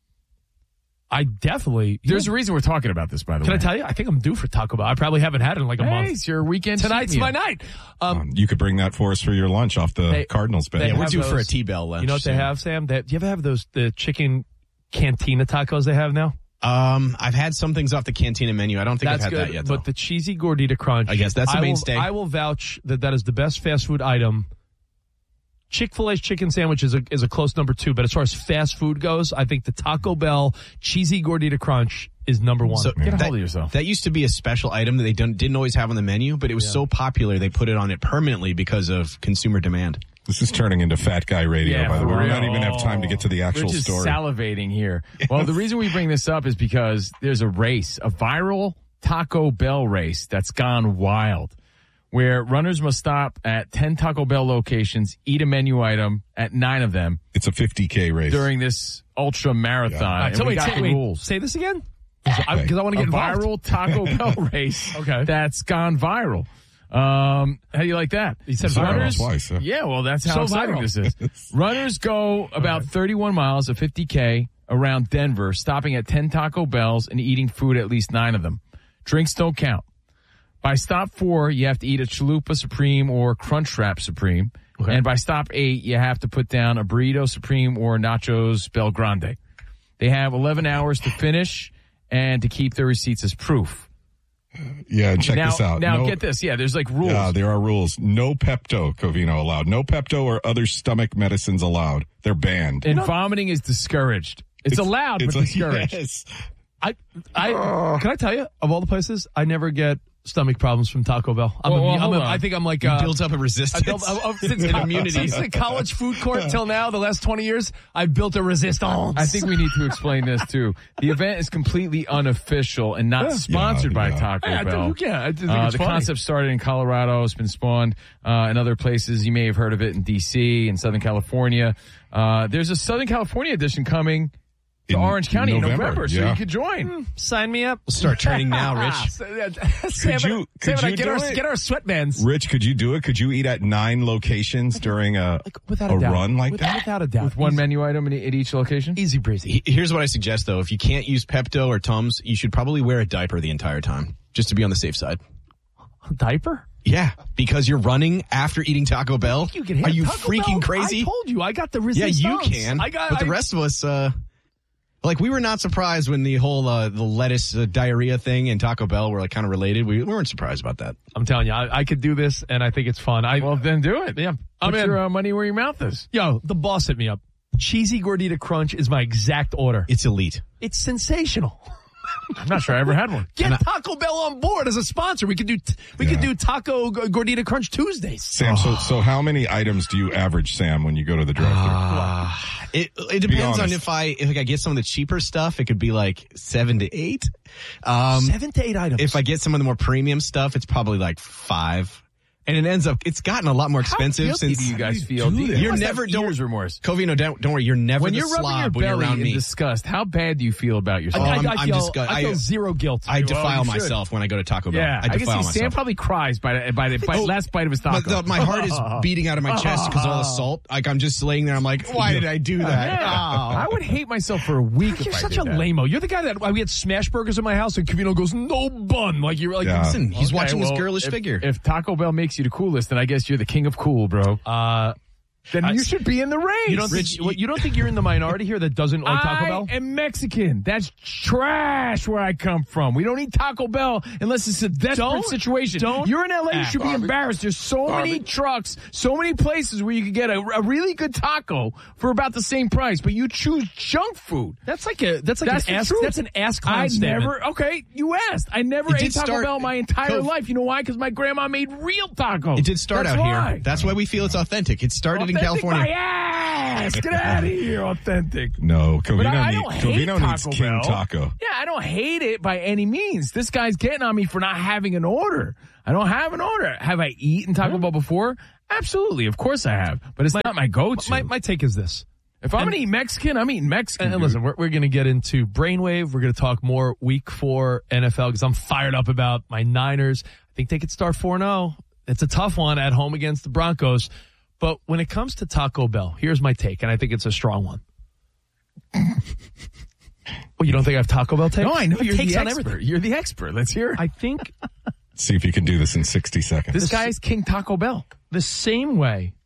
I definitely. There's you a know, reason we're talking about this, by the Can way. I tell you? I think I'm due for Taco Bell. I probably haven't had it in like a Hey, month. it's your weekend. Tonight's cheat my meal. night. Um, Um, you could bring that for us for your lunch off the They- Cardinals bet. they Yeah, we're have due for a those- T-Bell lunch. you know what they soon. have, Sam? They, do you ever have those the chicken cantina tacos they have now? Um, I've had some things off the Cantina menu. I don't think That's I've had good. that yet, though. But the cheesy gordita crunch, I guess that's a I will- mainstay. I will vouch that that is the best fast food item. Chick-fil-A's chicken sandwich is a, is a close number two, but as far as fast food goes, I think the Taco Bell cheesy gordita crunch is number one. So Get a that, hold of yourself. That used to be a special item that they don't, didn't always have on the menu, but it was so popular they put it on it permanently because of consumer demand. This is turning into fat guy radio, Yeah, by the way. for We don't real. even have time to get to the actual Rich is story. salivating here. Well, the reason we bring this up is because there's a race, a viral Taco Bell race that's gone wild, where runners must stop at ten Taco Bell locations, eat a menu item at nine of them It's a fifty K race. during this ultra marathon. All right, And so we wait, got say, the wait, rules. say this again? Because I, 'cause I want to A get involved. viral Taco Bell race Okay. that's gone viral. Um, how do you like that? He said Viral runners. twice, huh? Yeah, well, that's how So exciting viral. this is. Runners go about thirty-one miles of fifty K around Denver, stopping at ten Taco Bells and eating food at least nine of them. Drinks don't count. By stop four, you have to eat a Chalupa Supreme or Crunchwrap Supreme. Okay. And by stop eight, you have to put down a Burrito Supreme or Nachos Bel Grande. They have eleven hours to finish and to keep their receipts as proof. Yeah, and check now, this out. Now, No- get this. Yeah, there's like rules. Yeah, there are rules. No Pepto, Covino allowed. No Pepto or other stomach medicines allowed. They're banned. And vomiting is discouraged. It's, allowed, it's but a- discouraged. yes. I, I can I tell you, of all the places, I never get stomach problems from Taco Bell. I'm Well, a, well, I'm hold a, on. I think I'm like You uh, built up a I resistance built, I, I, since and co- immunity. since the college food court till now, the last twenty years, I've built a resistance. I think we need to explain this too. The event is completely unofficial and not Yeah. sponsored Yeah, by yeah. Taco Yeah, I Bell. think- yeah, I just think Uh, it's the funny. concept started in Colorado. It's been spawned uh, in other places. You may have heard of it in D C and Southern California. Uh, there's a Southern California edition coming to In- Orange County in November, November, so yeah. you could join. Sign me up. We'll start training now, Rich. Sam, Could you- could Sam, you get do our it? get our sweatbands. Rich, could you do it? Could you eat at nine locations during a, Like, without a a doubt. run like without, that? Without a doubt. With one Easy, menu item in- at each location? easy breezy. He- Here's what I suggest, though. If you can't use Pepto or Tums, you should probably wear a diaper the entire time, just to be on the safe side. Diaper? Yeah, because you're running after eating Taco Bell. You can Are have you Taco freaking Bell. crazy? I told you, I got the Yeah, resistance. you can. I got. but the I- rest of us, uh, like, we were not surprised when the whole uh, the lettuce uh, diarrhea thing and Taco Bell were like kind of related. We, we weren't surprised about that. I'm telling you, I, I could do this, and I think it's fun. I Well, then do it. yeah, Put I'm in. your uh, money where your mouth is. Yo, the boss hit me up. Cheesy gordita crunch is my exact order. It's elite. It's sensational. I'm not sure I ever had one. Get Taco Bell on board as a sponsor. We could do we could do Taco G- Gordita Crunch Tuesdays. Sam, so so how many items do you average, Sam, when you go to the drive-thru? Uh, it it depends on honest. if I if I get some of the cheaper stuff, it could be like seven to eight. Um, Seven to eight items. if I get some of the more premium stuff, it's probably like five. And it ends up, it's gotten a lot more expensive How guilty since do you guys feel? do Do you that? You're must never have don't ears remorse. Covino, don't don't worry. You're never When the you're rubbing your slob when you're belly around in me. disgust, how bad do you feel about I, yourself? Oh, I, I'm- I I'm feel, disgust- I feel I- zero guilt. I defile you should. myself when I go to Taco Bell. Yeah, I I can defile see Sam myself. probably cries by the, by the by Oh, last bite of his taco. But the, my heart is beating out of my chest because all the salt. Like I'm just laying there. I'm like, why did I do that? Yeah. Oh. I would hate myself for a week. You're if I such did a that. lame-o. You're the guy that we had smash burgers in my house, and Cavino goes, no bun. Like you're like, Yeah. Listen, he's Okay, watching well, his girlish if, figure. If Taco Bell makes you the coolest, then I guess you're the king of cool, bro. uh, then you should be in the race. You don't think what, you don't think you're in the minority here that doesn't like Taco I Bell? I am Mexican. That's trash where I come from. We don't eat Taco Bell unless it's a desperate Don't- situation. don't You're in L A, you act. should be Garbage. embarrassed. There's so many Garbage. trucks, so many places where you could get a, a really good taco for about the same price, but you choose junk food. That's like a that's like That's an the ask truth. that's an ask clown I statement. never, okay, you asked. I never It ate did Taco start- Bell my entire Cove. life. You know why? Because my grandma made real tacos. It did start That's out why. here. That's why we feel it's authentic. It started in Authentic California. my ass. Get out of here, authentic. No, But Covino, I, I need, don't hate Covino needs Taco King Bell. Taco. Yeah, I don't hate it by any means. This guy's getting on me for not having an order. I don't have an order. Have I eaten Taco Bell before? Absolutely. Of course I have. But it's My- not my go-to. My my take is this. if I'm and- going to eat Mexican, I'm eating Mexican. And, and dude. listen, we're, we're going to get into Brainwave. We're going to talk more week four N F L because I'm fired up about my Niners. I think they could start four and oh. It's a tough one at home against the Broncos. But when it comes to Taco Bell, here's my take, and I think it's a strong one. Well, you don't think I have Taco Bell takes? No, I know I have you're takes the on expert. everything. You're the expert. Let's hear it. I think See if you can do this in sixty seconds. This guy's King Taco Bell. the same way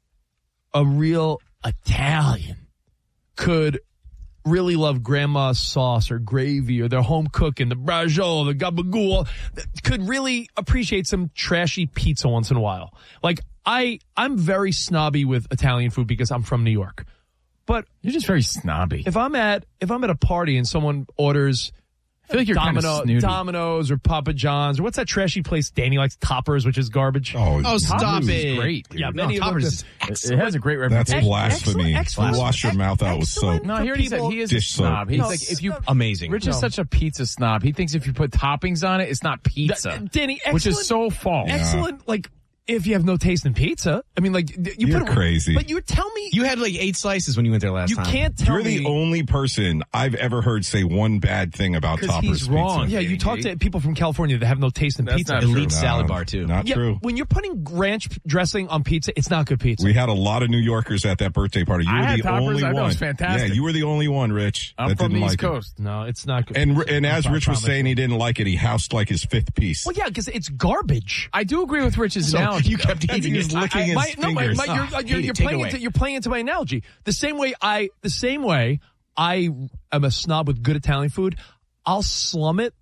a real Italian could really love grandma's sauce or gravy or their home cooking, the braciole, the gabagool, could really appreciate some trashy pizza once in a while. Like I, I'm very snobby with Italian food because I'm from New York. But You're just very snobby. if I'm at if I'm at a party and someone orders I feel like you're kind of Domino, snooty. Domino's or Papa John's or what's that trashy place Danny likes? Toppers, which is garbage. Oh, Oh, stop Toppers is it. great, dude. Yeah, No, many of them Toppers just- is It excellent. has a great That's reputation. blasphemy. excellent, Wash your mouth out with soap. No, for he already people- said he is Dish a soap. snob. He's No, like, if you Amazing. Rich is No. such a pizza snob. He thinks if you put toppings on it, it's not pizza. Th- Danny, which is excellent- so false. Excellent, like if you have no taste in pizza. I mean, like you You're put crazy. But you tell me You had like eight slices when you went there last you time. can't tell You're me the only person I've ever heard say one bad thing about because Toppers he's wrong. Pizza. Yeah, you talk to people from California that have no taste in That's pizza. not Elite true. salad No, bar too. Not yeah, true. when you're putting ranch dressing on pizza, it's not good pizza. We had a lot of New Yorkers at that birthday party. You I were had the Toppers. only I thought one. it was fantastic. Yeah, you were the only one, Rich, I'm that from didn't the like East Coast. no, it's not good. it. And and as I Rich was promise. saying, he didn't like it. He housed like his fifth piece. well, yeah, because it's garbage. I do agree with Rich's So analogy. you kept though. eating That's- his licking I- I- his My, no, my, fingers. my, you're, Ah, you're, hate you're it. Take playing it into away. you're playing into my analogy. The same way I, the same way I am a snob with good Italian food. I'll slum it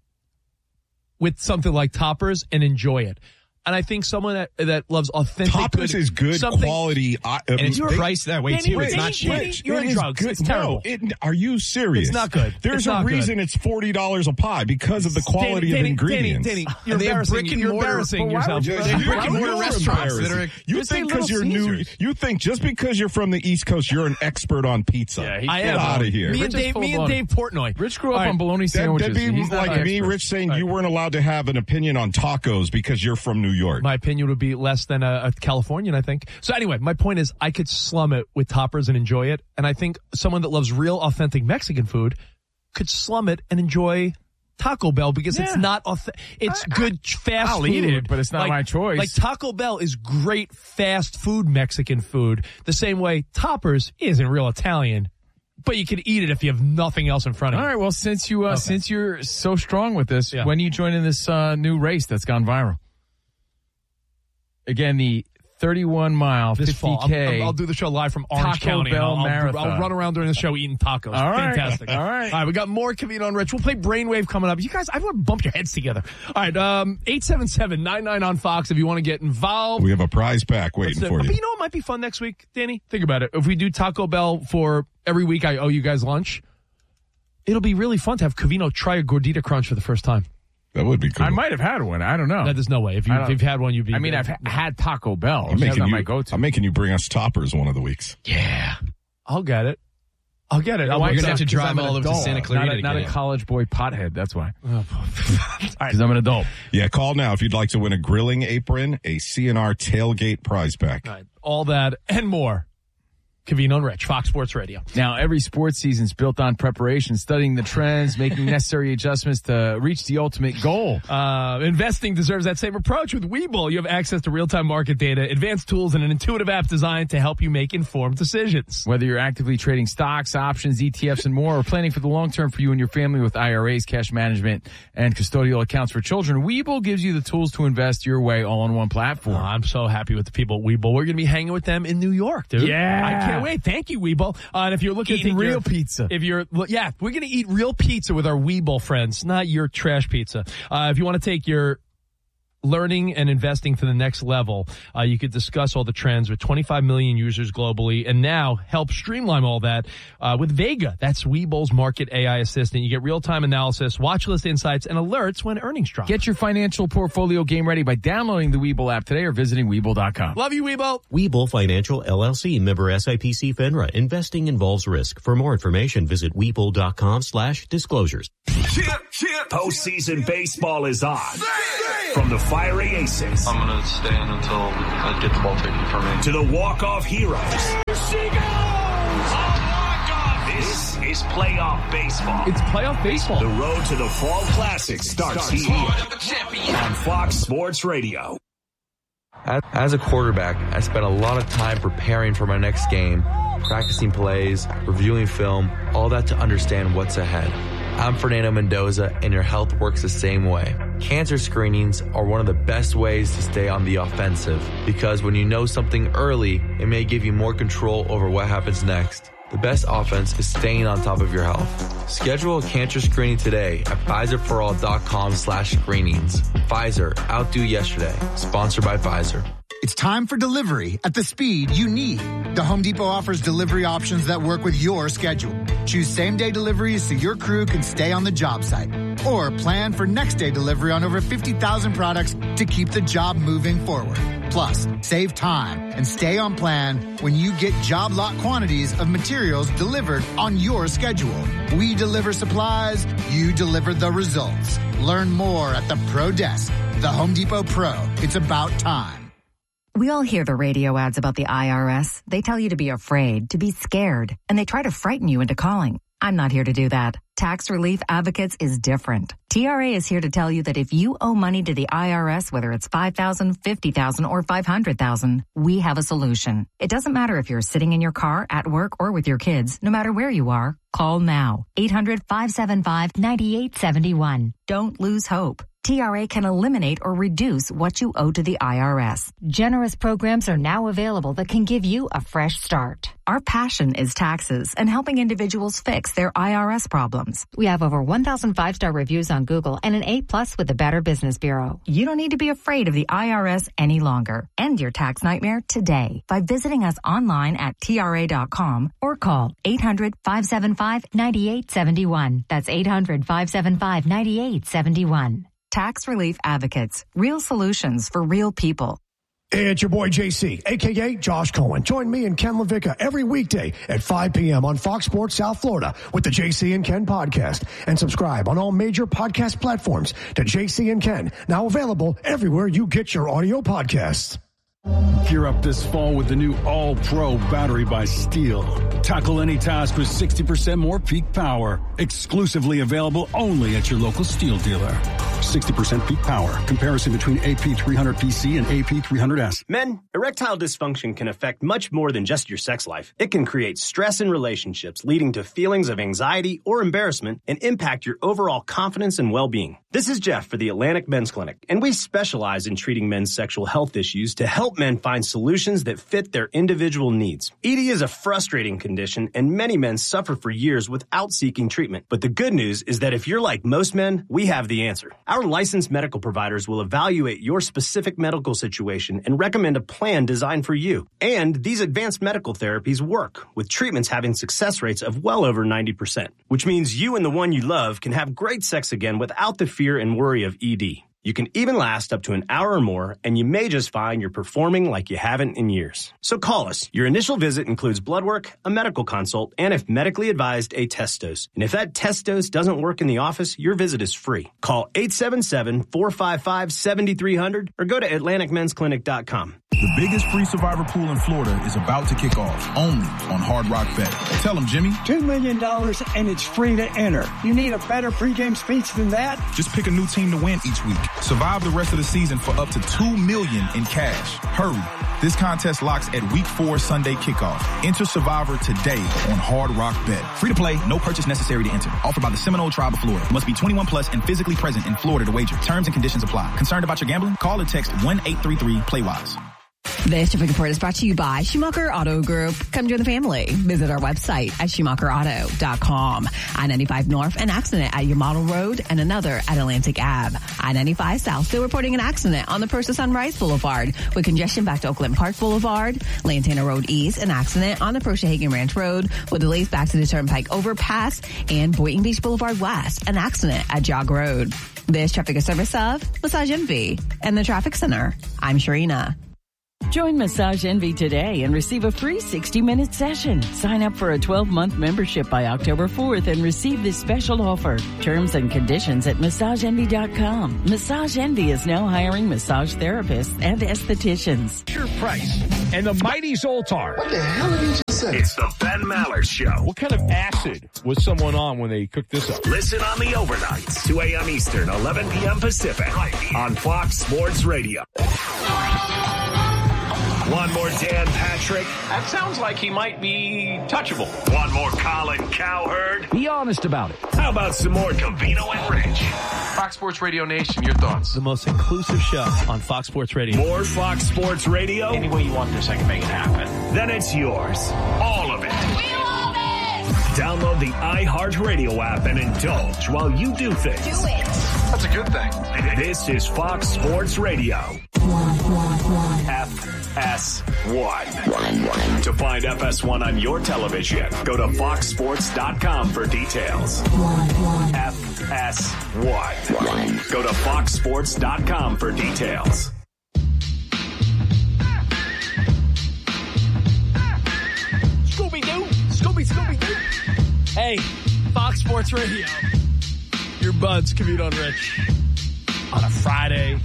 with something like Toppers and enjoy it. And I think someone that, that loves authentic Toppers good, is good something- quality. I, And it's they- priced that way Danny, too. It's Danny, not cheap. Danny, you're It on is drugs. good. It's terrible. No, it, are you serious? It's not good. There's It's a not good. reason it's forty dollars a pie because of the quality Danny, of ingredients. Danny, Danny, you're And they have embarrassing, brick and you're mortar- embarrassing but why yourself. would you- They have You- brick and you're mortar restaurants that are. embarrassing. You Just say think because Little you're new, Caesars. you think just because you're from the East Coast, you're an expert on pizza. Yeah, he- I Get am. out of here. Me Rich and is Dave, full me of and baloney. Dave Portnoy. Rich grew up All right. on bologna That, sandwiches. that'd be He's not like an me, expert. Rich, saying you weren't allowed to have an opinion on tacos because you're from New York. My opinion would be less than a, a Californian, I think. So anyway, my point is I could slum it with Toppers and enjoy it. And I think someone that loves real authentic Mexican food could slum it and enjoy Taco Bell because it's Yeah. not authentic. It's good fast I'll food. eat it, but it's not Like- my choice. Like Taco Bell is great fast food Mexican food. The same way Toppers isn't real Italian, but you can eat it if you have nothing else in front of All you. right. Well, since you uh, Okay. since you're so strong with this, Yeah. when are you joining this uh, new race that's gone viral? Again, the thirty-one mile, This fifty fall, I'm- K. I'm- I'll do the show live from Orange Taco County. Bell and I'll, I'll, Marathon. I'll run around during the show eating tacos. All right. Fantastic. All right. All right. We got more Covino and Rich. We'll play Brainwave coming up. You guys, I want to bump your heads together. All right. Um, eight seven seven, nine nine on Fox if you want to get involved. We have a prize pack waiting Let's, uh, for But you. you know what might be fun next week, Danny? Think about it. If we do Taco Bell for every week, I owe you guys lunch. It'll be really fun to have Covino try a Gordita Crunch for the first time. That would be cool. I might have had one. I don't know. No, there's no way. If, you, I if don't- you've had one, you'd be. I mean, I've ha- had Taco Bell. I'm That's making not you. my go-to. I'm making you bring us Toppers one of the weeks. Yeah. I'll get it. I'll get it. You know I'll why? wait You're gonna have to Because drive I'm an all over to adult, Santa Clarita Not a, to not get a it. college boy pothead. That's why. Because I'm an adult. Yeah, call now if you'd like to win a grilling apron, a C N R tailgate prize pack. All right. All that and more Cavino and Rich, Fox Sports Radio. Now, every sports season is built on preparation, studying the trends, making necessary adjustments to reach the ultimate goal. Uh, investing deserves that same approach. With Webull, you have access to real-time market data, advanced tools, and an intuitive app designed to help you make informed decisions. Whether you're actively trading stocks, options, E T Fs, and more, or planning for the long term for you and your family with I R As, cash management, and custodial accounts for children, Webull gives you the tools to invest your way all on one platform. Oh, I'm so happy with the people at Webull. We're going to be hanging with them in New York, dude. Yeah. I can't wait. Thank you, Webull. Uh, and if you're looking Eating at real your, pizza. If you're, yeah, we're going to eat real pizza with our Webull friends, not your trash pizza. Uh, if you want to take your learning and investing to the next level, uh, you could discuss all the trends with twenty-five million users globally, and now help streamline all that uh, with Vega. That's Webull's market A I assistant. You get real-time analysis, watch list insights, and alerts when earnings drop. Get your financial portfolio game ready by downloading the Webull app today or visiting Webull dot com. Love you, Webull. Webull Financial L L C, member S I P C FINRA. Investing involves risk. For more information, visit Webull dot com slash disclosures. Postseason baseball is on. From the fiery aces. I'm going to stay in until I get the ball taken from me. To the walk-off heroes. Here she goes! A walk-off! This is playoff baseball. It's playoff baseball. The road to the Fall Classic starts here on Fox Sports Radio. As a quarterback, I spent a lot of time preparing for my next game, practicing plays, reviewing film, all that to understand what's ahead. I'm Fernando Mendoza, and your health works the same way. Cancer screenings are one of the best ways to stay on the offensive, because when you know something early, it may give you more control over what happens next. The best offense is staying on top of your health. Schedule a cancer screening today at Pfizer For All dot com slash screenings. Pfizer, outdo yesterday. Sponsored by Pfizer. It's time for delivery at the speed you need. The Home Depot offers delivery options that work with your schedule. Choose same-day deliveries so your crew can stay on the job site. Or plan for next-day delivery on over fifty thousand products to keep the job moving forward. Plus, save time and stay on plan when you get job lot quantities of materials delivered on your schedule. We deliver supplies, you deliver the results. Learn more at the Pro Desk. The Home Depot Pro. It's about time. We all hear the radio ads about the I R S. They tell you to be afraid, to be scared, and they try to frighten you into calling. I'm not here to do that. Tax Relief Advocates is different. T R A is here to tell you that if you owe money to the I R S, whether it's five thousand dollars, fifty thousand dollars, or five hundred thousand dollars, we have a solution. It doesn't matter if you're sitting in your car, at work, or with your kids. No matter where you are, call now. eight hundred, five seven five, nine eight seven one. Don't lose hope. T R A can eliminate or reduce what you owe to the I R S. Generous programs are now available that can give you a fresh start. Our passion is taxes and helping individuals fix their I R S problems. We have over one thousand five-star reviews on Google and an A plus with the Better Business Bureau. You don't need to be afraid of the I R S any longer. End your tax nightmare today by visiting us online at T R A dot com or call eight hundred, five seven five, nine eight seven one. That's eight hundred, five seven five, nine eight seven one. Tax Relief Advocates. Real solutions for real people. Hey, it's your boy J C, a k a. Josh Cohen. Join me and Ken LaVicka every weekday at five p.m. on Fox Sports South Florida with the J C and Ken podcast. And subscribe on all major podcast platforms to J C and Ken, now available everywhere you get your audio podcasts. Gear up this fall with the new All-Pro battery by Steel. Tackle any task with sixty percent more peak power. Exclusively available only at your local Steel dealer. sixty percent peak power. Comparison between A P three hundred P C and A P three hundred S. Men, erectile dysfunction can affect much more than just your sex life. It can create stress in relationships, leading to feelings of anxiety or embarrassment, and impact your overall confidence and well-being. This is Jeff for the Atlantic Men's Clinic, and we specialize in treating men's sexual health issues to help men find solutions that fit their individual needs. E D is a frustrating condition, and many men suffer for years without seeking treatment. But the good news is that if you're like most men, we have the answer. Our licensed medical providers will evaluate your specific medical situation and recommend a plan designed for you. And these advanced medical therapies work, with treatments having success rates of well over ninety percent, which means you and the one you love can have great sex again without the fear and worry of E D. You can even last up to an hour or more, and you may just find you're performing like you haven't in years. So call us. Your initial visit includes blood work, a medical consult, and if medically advised, a test dose. And if that test dose doesn't work in the office, your visit is free. Call eight seven seven, four five five, seven three zero zero or go to atlantic men's clinic dot com. The biggest free survivor pool in Florida is about to kick off, only on Hard Rock Bet. Tell them, Jimmy. Two million dollars and it's free to enter. You need a better pregame speech than that? Just pick a new team to win each week. Survive the rest of the season for up to two million dollars in cash. Hurry. This contest locks at week four Sunday kickoff. Enter Survivor today on Hard Rock Bet. Free to play, no purchase necessary to enter. Offered by the Seminole Tribe of Florida. Must be twenty-one plus and physically present in Florida to wager. Terms and conditions apply. Concerned about your gambling? Call or text one eight three three play wise. This traffic report is brought to you by Schumacher Auto Group. Come join the family. Visit our website at schumacher auto dot com. I ninety-five North, an accident at your Model Road and another at Atlantic Ave. I ninety-five South, still reporting an accident on the Persa Sunrise Boulevard with congestion back to Oakland Park Boulevard. Lantana Road East, an accident on the Persa Hagen Ranch Road with delays back to the Turnpike Overpass. And Boynton Beach Boulevard West, an accident at Jog Road. This traffic is service of Massage Envy and the Traffic Center. I'm Sharina. Join Massage Envy today and receive a free sixty minute session. Sign up for a twelve month membership by October fourth and receive this special offer. Terms and conditions at massage envy dot com. Massage Envy is now hiring massage therapists and estheticians. Sure price and the mighty Zoltar. What the hell did he just say? It's the Ben Maller Show. What kind of acid was someone on when they cooked this up? Listen on the overnights, two a.m. Eastern, eleven p.m. Pacific, right on Fox Sports Radio. One more Dan Patrick. That sounds like he might be touchable. One more Colin Cowherd. Be honest about it. How about some more Covino and Rich? Fox Sports Radio Nation, your thoughts? The most inclusive show on Fox Sports Radio. More Fox Sports Radio? Any way you want this, I can make it happen. Then it's yours. All of it. We love it! Download the iHeartRadio app and indulge while you do things. Do it. That's a good thing. This is Fox Sports Radio. F S one. To find F S one on your television, go to fox sports dot com for details. F S one. Go to fox sports dot com for details. Scooby-Doo! Scooby, Scooby-Doo! Hey, Fox Sports Radio. Your buds, Covino and Rich. On a Friday.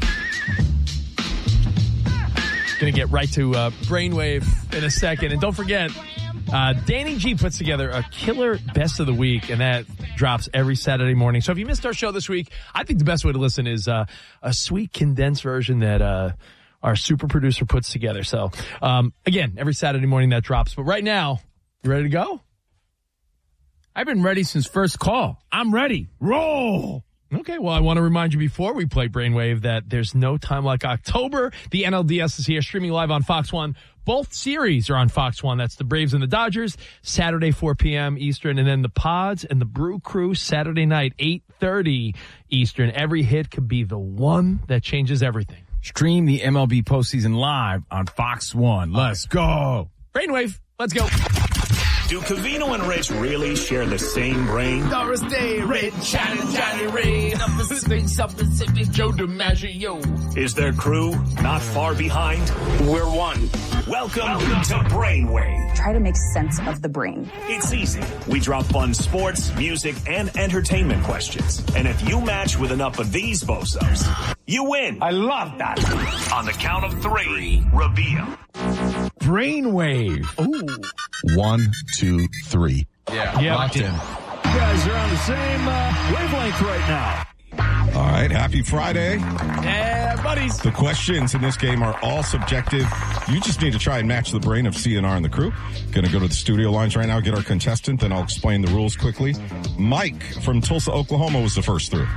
Going to get right to uh, Brainwave in a second. And don't forget, uh, Danny G puts together a killer best of the week, and that drops every Saturday morning. So if you missed our show this week, I think the best way to listen is uh, a sweet condensed version that uh, our super producer puts together. So, um, again, every Saturday morning that drops. But right now, you ready to go? I've been ready since first call. I'm ready. Roll! Okay, well, I want to remind you before we play Brainwave that there's no time like October. The N L D S is here, streaming live on Fox one. Both series are on Fox one. That's the Braves and the Dodgers, Saturday, four p.m. Eastern. And then the Pods and the Brew Crew, Saturday night, eight thirty Eastern. Every hit could be the one that changes everything. Stream the M L B postseason live on Fox one. Let's go. Brainwave, let's go. Do Covino and Rich really share the same brain? Doris Day, Red, Johnny, Johnny Ray, something, something, something, Joe DiMaggio. Is their crew not far behind? We're one. Welcome, Welcome to Brainwave. Try to make sense of the brain. It's easy. We drop fun sports, music, and entertainment questions. And if you match with enough of these bozos, you win. I love that. On the count of three, reveal. Brainwave. Ooh. One, two, three. Yeah. Yeah. Locked in. You guys are on the same uh, wavelength right now. All right, happy Friday. Yeah, buddies. The questions in this game are all subjective. You just need to try and match the brain of C N R and the crew. Going to go to the studio lines right now, get our contestant, then I'll explain the rules quickly. Mike from Tulsa, Oklahoma was the first through.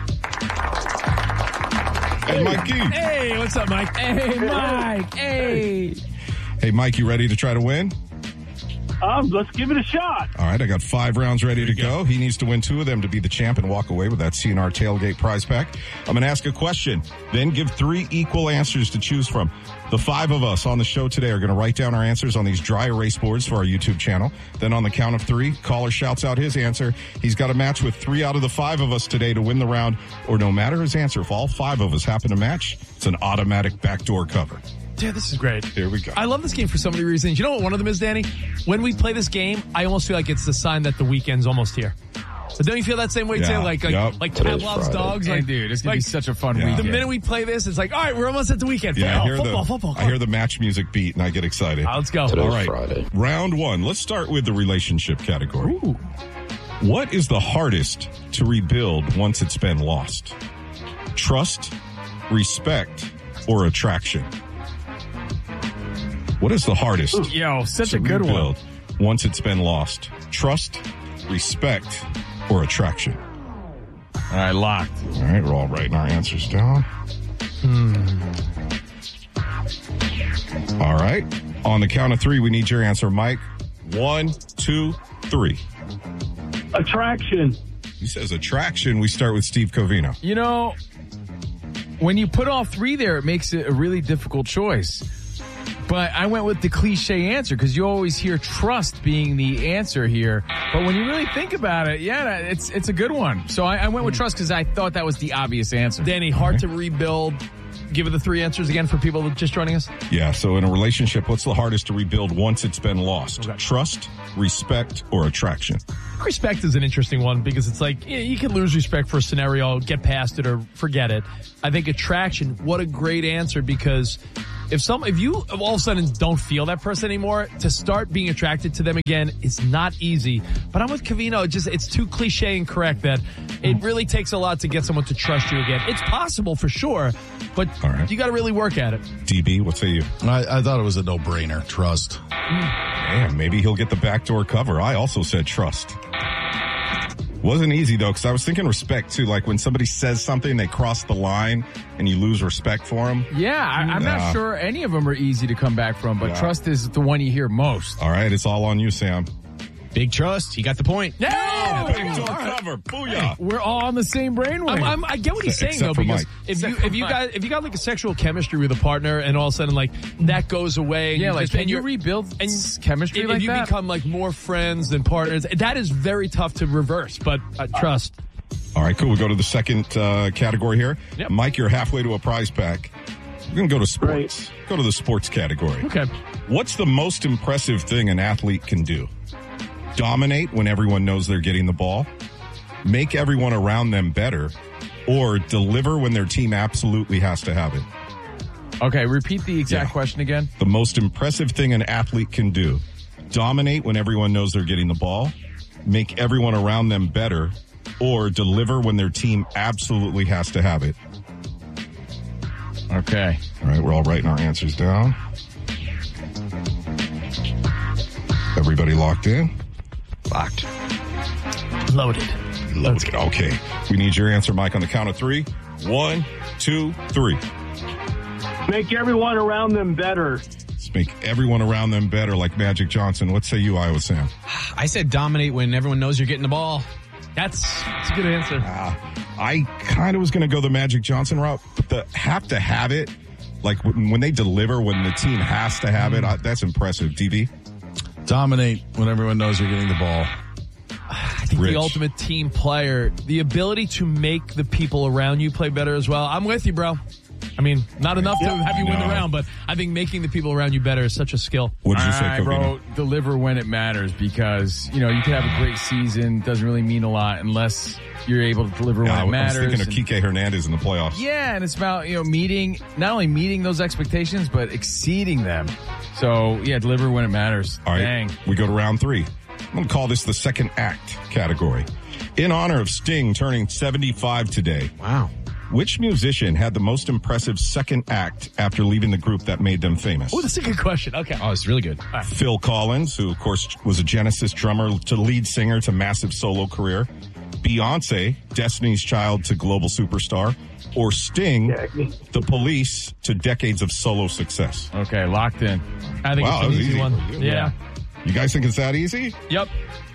Hey, Mikey. Hey, what's up, Mike? Hey, Mike. Hey. Hey, Mike, you ready to try to win? Um, let's give it a shot. All right, I got five rounds ready to go. He needs to win two of them to be the champ and walk away with that C N R Tailgate prize pack. I'm going to ask a question, then give three equal answers to choose from. The five of us on the show today are going to write down our answers on these dry erase boards for our YouTube channel. Then on the count of three, caller shouts out his answer. He's got to match with three out of the five of us today to win the round, or no matter his answer, if all five of us happen to match, it's an automatic backdoor cover. Yeah, this is great. Here we go. I love this game for so many reasons. You know what one of them is, Danny? When we play this game, I almost feel like it's the sign that the weekend's almost here. So don't you feel that same way, Yeah, too? Like like, yep. like Today's Pavlov's Friday. dogs? Hey, Like, dude, it's going to like, be such a fun Yeah. weekend. The minute we play this, it's like, all right, we're almost at the weekend. Yeah, I Oh, hear football, the football. I hear the match music beat and I get excited. Uh, let's go. All right, round one. Let's start with the relationship category. Ooh. What is the hardest to rebuild once it's been lost? Trust, respect, or attraction? What is the hardest? Yo, such to a good rebuild once it's been lost? Trust, respect, or attraction? All right, locked. All right, we're all writing our answers down. All right. On the count of three, we need your answer, Mike. One, two, three. Attraction. He says attraction. We start with Steve Covino. You know, when you put all three there, it makes it a really difficult choice. But I went with the cliche answer because you always hear trust being the answer here. But when you really think about it, yeah, it's it's a good one. So I, I went with trust because I thought that was the obvious answer. Danny, hard to rebuild. Give it the three answers again for people just joining us. Yeah, so in a relationship, what's the hardest to rebuild once it's been lost? Okay. Trust, respect, or attraction? Respect is an interesting one because it's like, yeah, you can lose respect for a scenario, get past it or forget it. I think attraction, what a great answer, because if some, if you all of a sudden don't feel that person anymore, to start being attracted to them again is not easy. But I'm with Covino. It just, it's too cliche and correct that it really takes a lot to get someone to trust you again. It's possible for sure, but right. you got to really work at it. D B, what say you? I, I thought it was a no-brainer. Trust. Man, maybe he'll get the backdoor cover. I also said trust. Wasn't easy, though, because I was thinking respect, too. Like when somebody says something, they cross the line, and you lose respect for them. Yeah, I, I'm Nah. not sure any of them are easy to come back from, but Yeah. trust is the one you hear most. All right, it's all on you, Sam. Big trust. He got the point. Yeah! Backdoor cover. Booyah. We're all on the same brainwave. I'm, I'm, I get what he's saying Except though, for because Mike. if Except you for if you Mike. got if you got like a sexual chemistry with a partner, and all of a sudden like that goes away, and yeah, you like just, can and you you're- rebuild and s- chemistry if, like if you that? become like more friends than partners, that is very tough to reverse. But uh, trust. All right, cool. We'll go to the second uh, category here. Yep. Mike, you're halfway to a prize pack. We're going to go to sports. Go to the sports category. Okay. What's the most impressive thing an athlete can do? Dominate when everyone knows they're getting the ball, make everyone around them better, or deliver when their team absolutely has to have it. Okay, repeat the exact Yeah. question again. The most impressive thing an athlete can do: dominate when everyone knows they're getting the ball, make everyone around them better, or deliver when their team absolutely has to have it. Okay. All right, we're all writing our answers down. Everybody locked in? Locked. Loaded. Loaded. Okay. We need your answer, Mike, on the count of three. One, two, three. Make everyone around them better. Let's make everyone around them better, like Magic Johnson. What say you, Iowa Sam? I said dominate when everyone knows you're getting the ball. That's, that's a good answer. Uh, I kind of was going to go the Magic Johnson route, but the have to have it, like when, when they deliver, when the team has to have it, I, that's impressive. D B? Dominate when everyone knows you're getting the ball. I think Rich. the ultimate team player, the ability to make the people around you play better as well. I'm with you, bro. I mean, not enough to have you win the No. round, but I think making the people around you better is such a skill. What did you say, All right, Covino? bro, deliver when it matters because, you know, you can have a great season. Doesn't really mean a lot unless you're able to deliver Yeah, when I it was matters. thinking of And- Kike Hernandez in the playoffs. yeah, and it's about, you know, meeting, not only meeting those expectations, but exceeding them. So, yeah, deliver when it matters. All right, Dang. we go to round three. I'm going to call this the second act category. In honor of Sting turning seventy-five today, Wow. which musician had the most impressive second act after leaving the group that made them famous? Oh, that's a good question. Okay. Oh, it's really good. Phil Collins, who of course was a Genesis drummer to lead singer to massive solo career. Beyonce, Destiny's Child to global superstar. Or Sting, The Police to decades of solo success. Okay, locked in. I think Wow, it's that an was easy, easy one. for you. Yeah. You guys think it's that easy? Yep.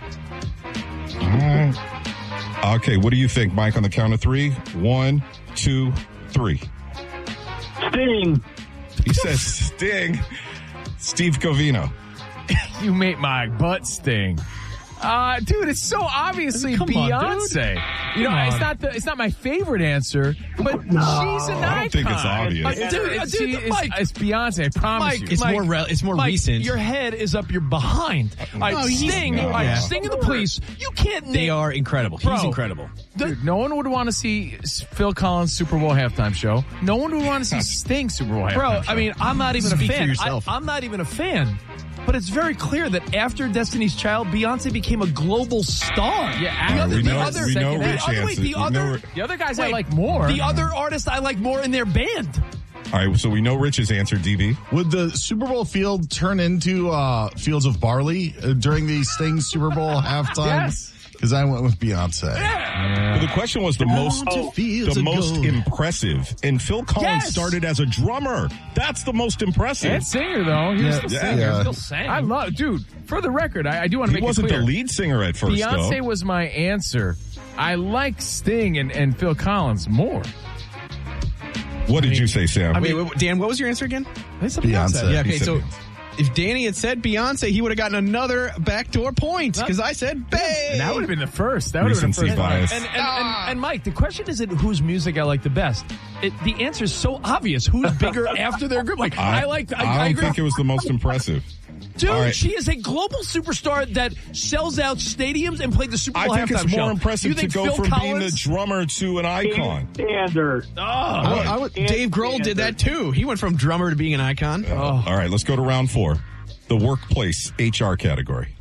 All right. Okay, what do you think, Mike, on the count of three? One, two, three. Sting. He says Sting. Steve Covino. You make my butt sting. Uh, dude, it's so obviously Come on, Beyonce. dude. You know, Come it's on. not the it's not my favorite answer, but No. she's an icon. I don't think it's obvious. Uh, Dude, dude, dude, she is- Mike. it's Beyonce. I promise Mike, you. It's Mike, more re- it's more Mike, recent. Your head is up your behind. All right, No, he's- Sting, no, all right, yeah. Sting and the Police. You can't name. They are incredible. He's Bro. incredible. Dude, no one would want to see Phil Collins Super Bowl halftime show. No one would want to see Sting Super Bowl halftime Bro, show. I mean, I'm not even Speak a for fan. yourself. I, I'm not even a fan. But it's very clear that after Destiny's Child, Beyonce became a global star. Yeah, the other, we the know- other, we know the Rich other, wait, answered. the We other, know- the other guys I wait, like more. The other artist I like more in their band. All right, so we know Rich's answer, D B. Would the Super Bowl field turn into uh, fields of barley uh, during the Sting Super Bowl halftime? Yes. Because I went with Beyonce. Well, the question was the most to feel the the most gold. impressive. And Phil Collins Yes. started as a drummer. That's the most impressive. And singer though. He was Yeah, the yeah. singer. Yeah. Still sang. I love, dude. For the record, I, I do want to He make it wasn't clear. the lead singer at first, Beyonce though. was my answer. I like Sting and, and Phil Collins more. What did you say, Sam? Wait, wait, wait, Dan, what was your answer again? I said Beyonce. Yeah, He okay, said so Beyonce. if Danny had said Beyonce, he would have gotten another backdoor point because I said Bae. And that would have been the first. That would have been the Recency first one. bias. And, and, and, and Mike, the question isn't whose music I like the best. It, the answer is so obvious. Who's bigger after their group? Like I, like. I, I I don't agree. think it was the most impressive. Dude, All right. she is a global superstar that sells out stadiums and played the Super Bowl I think halftime it's more show. impressive You to think go Phil from being a Collins? drummer to an icon. Standard. Oh, I, I would, Dave Grohl did that too. He went from drummer to being an icon. All right, let's go to round four. The workplace H R category.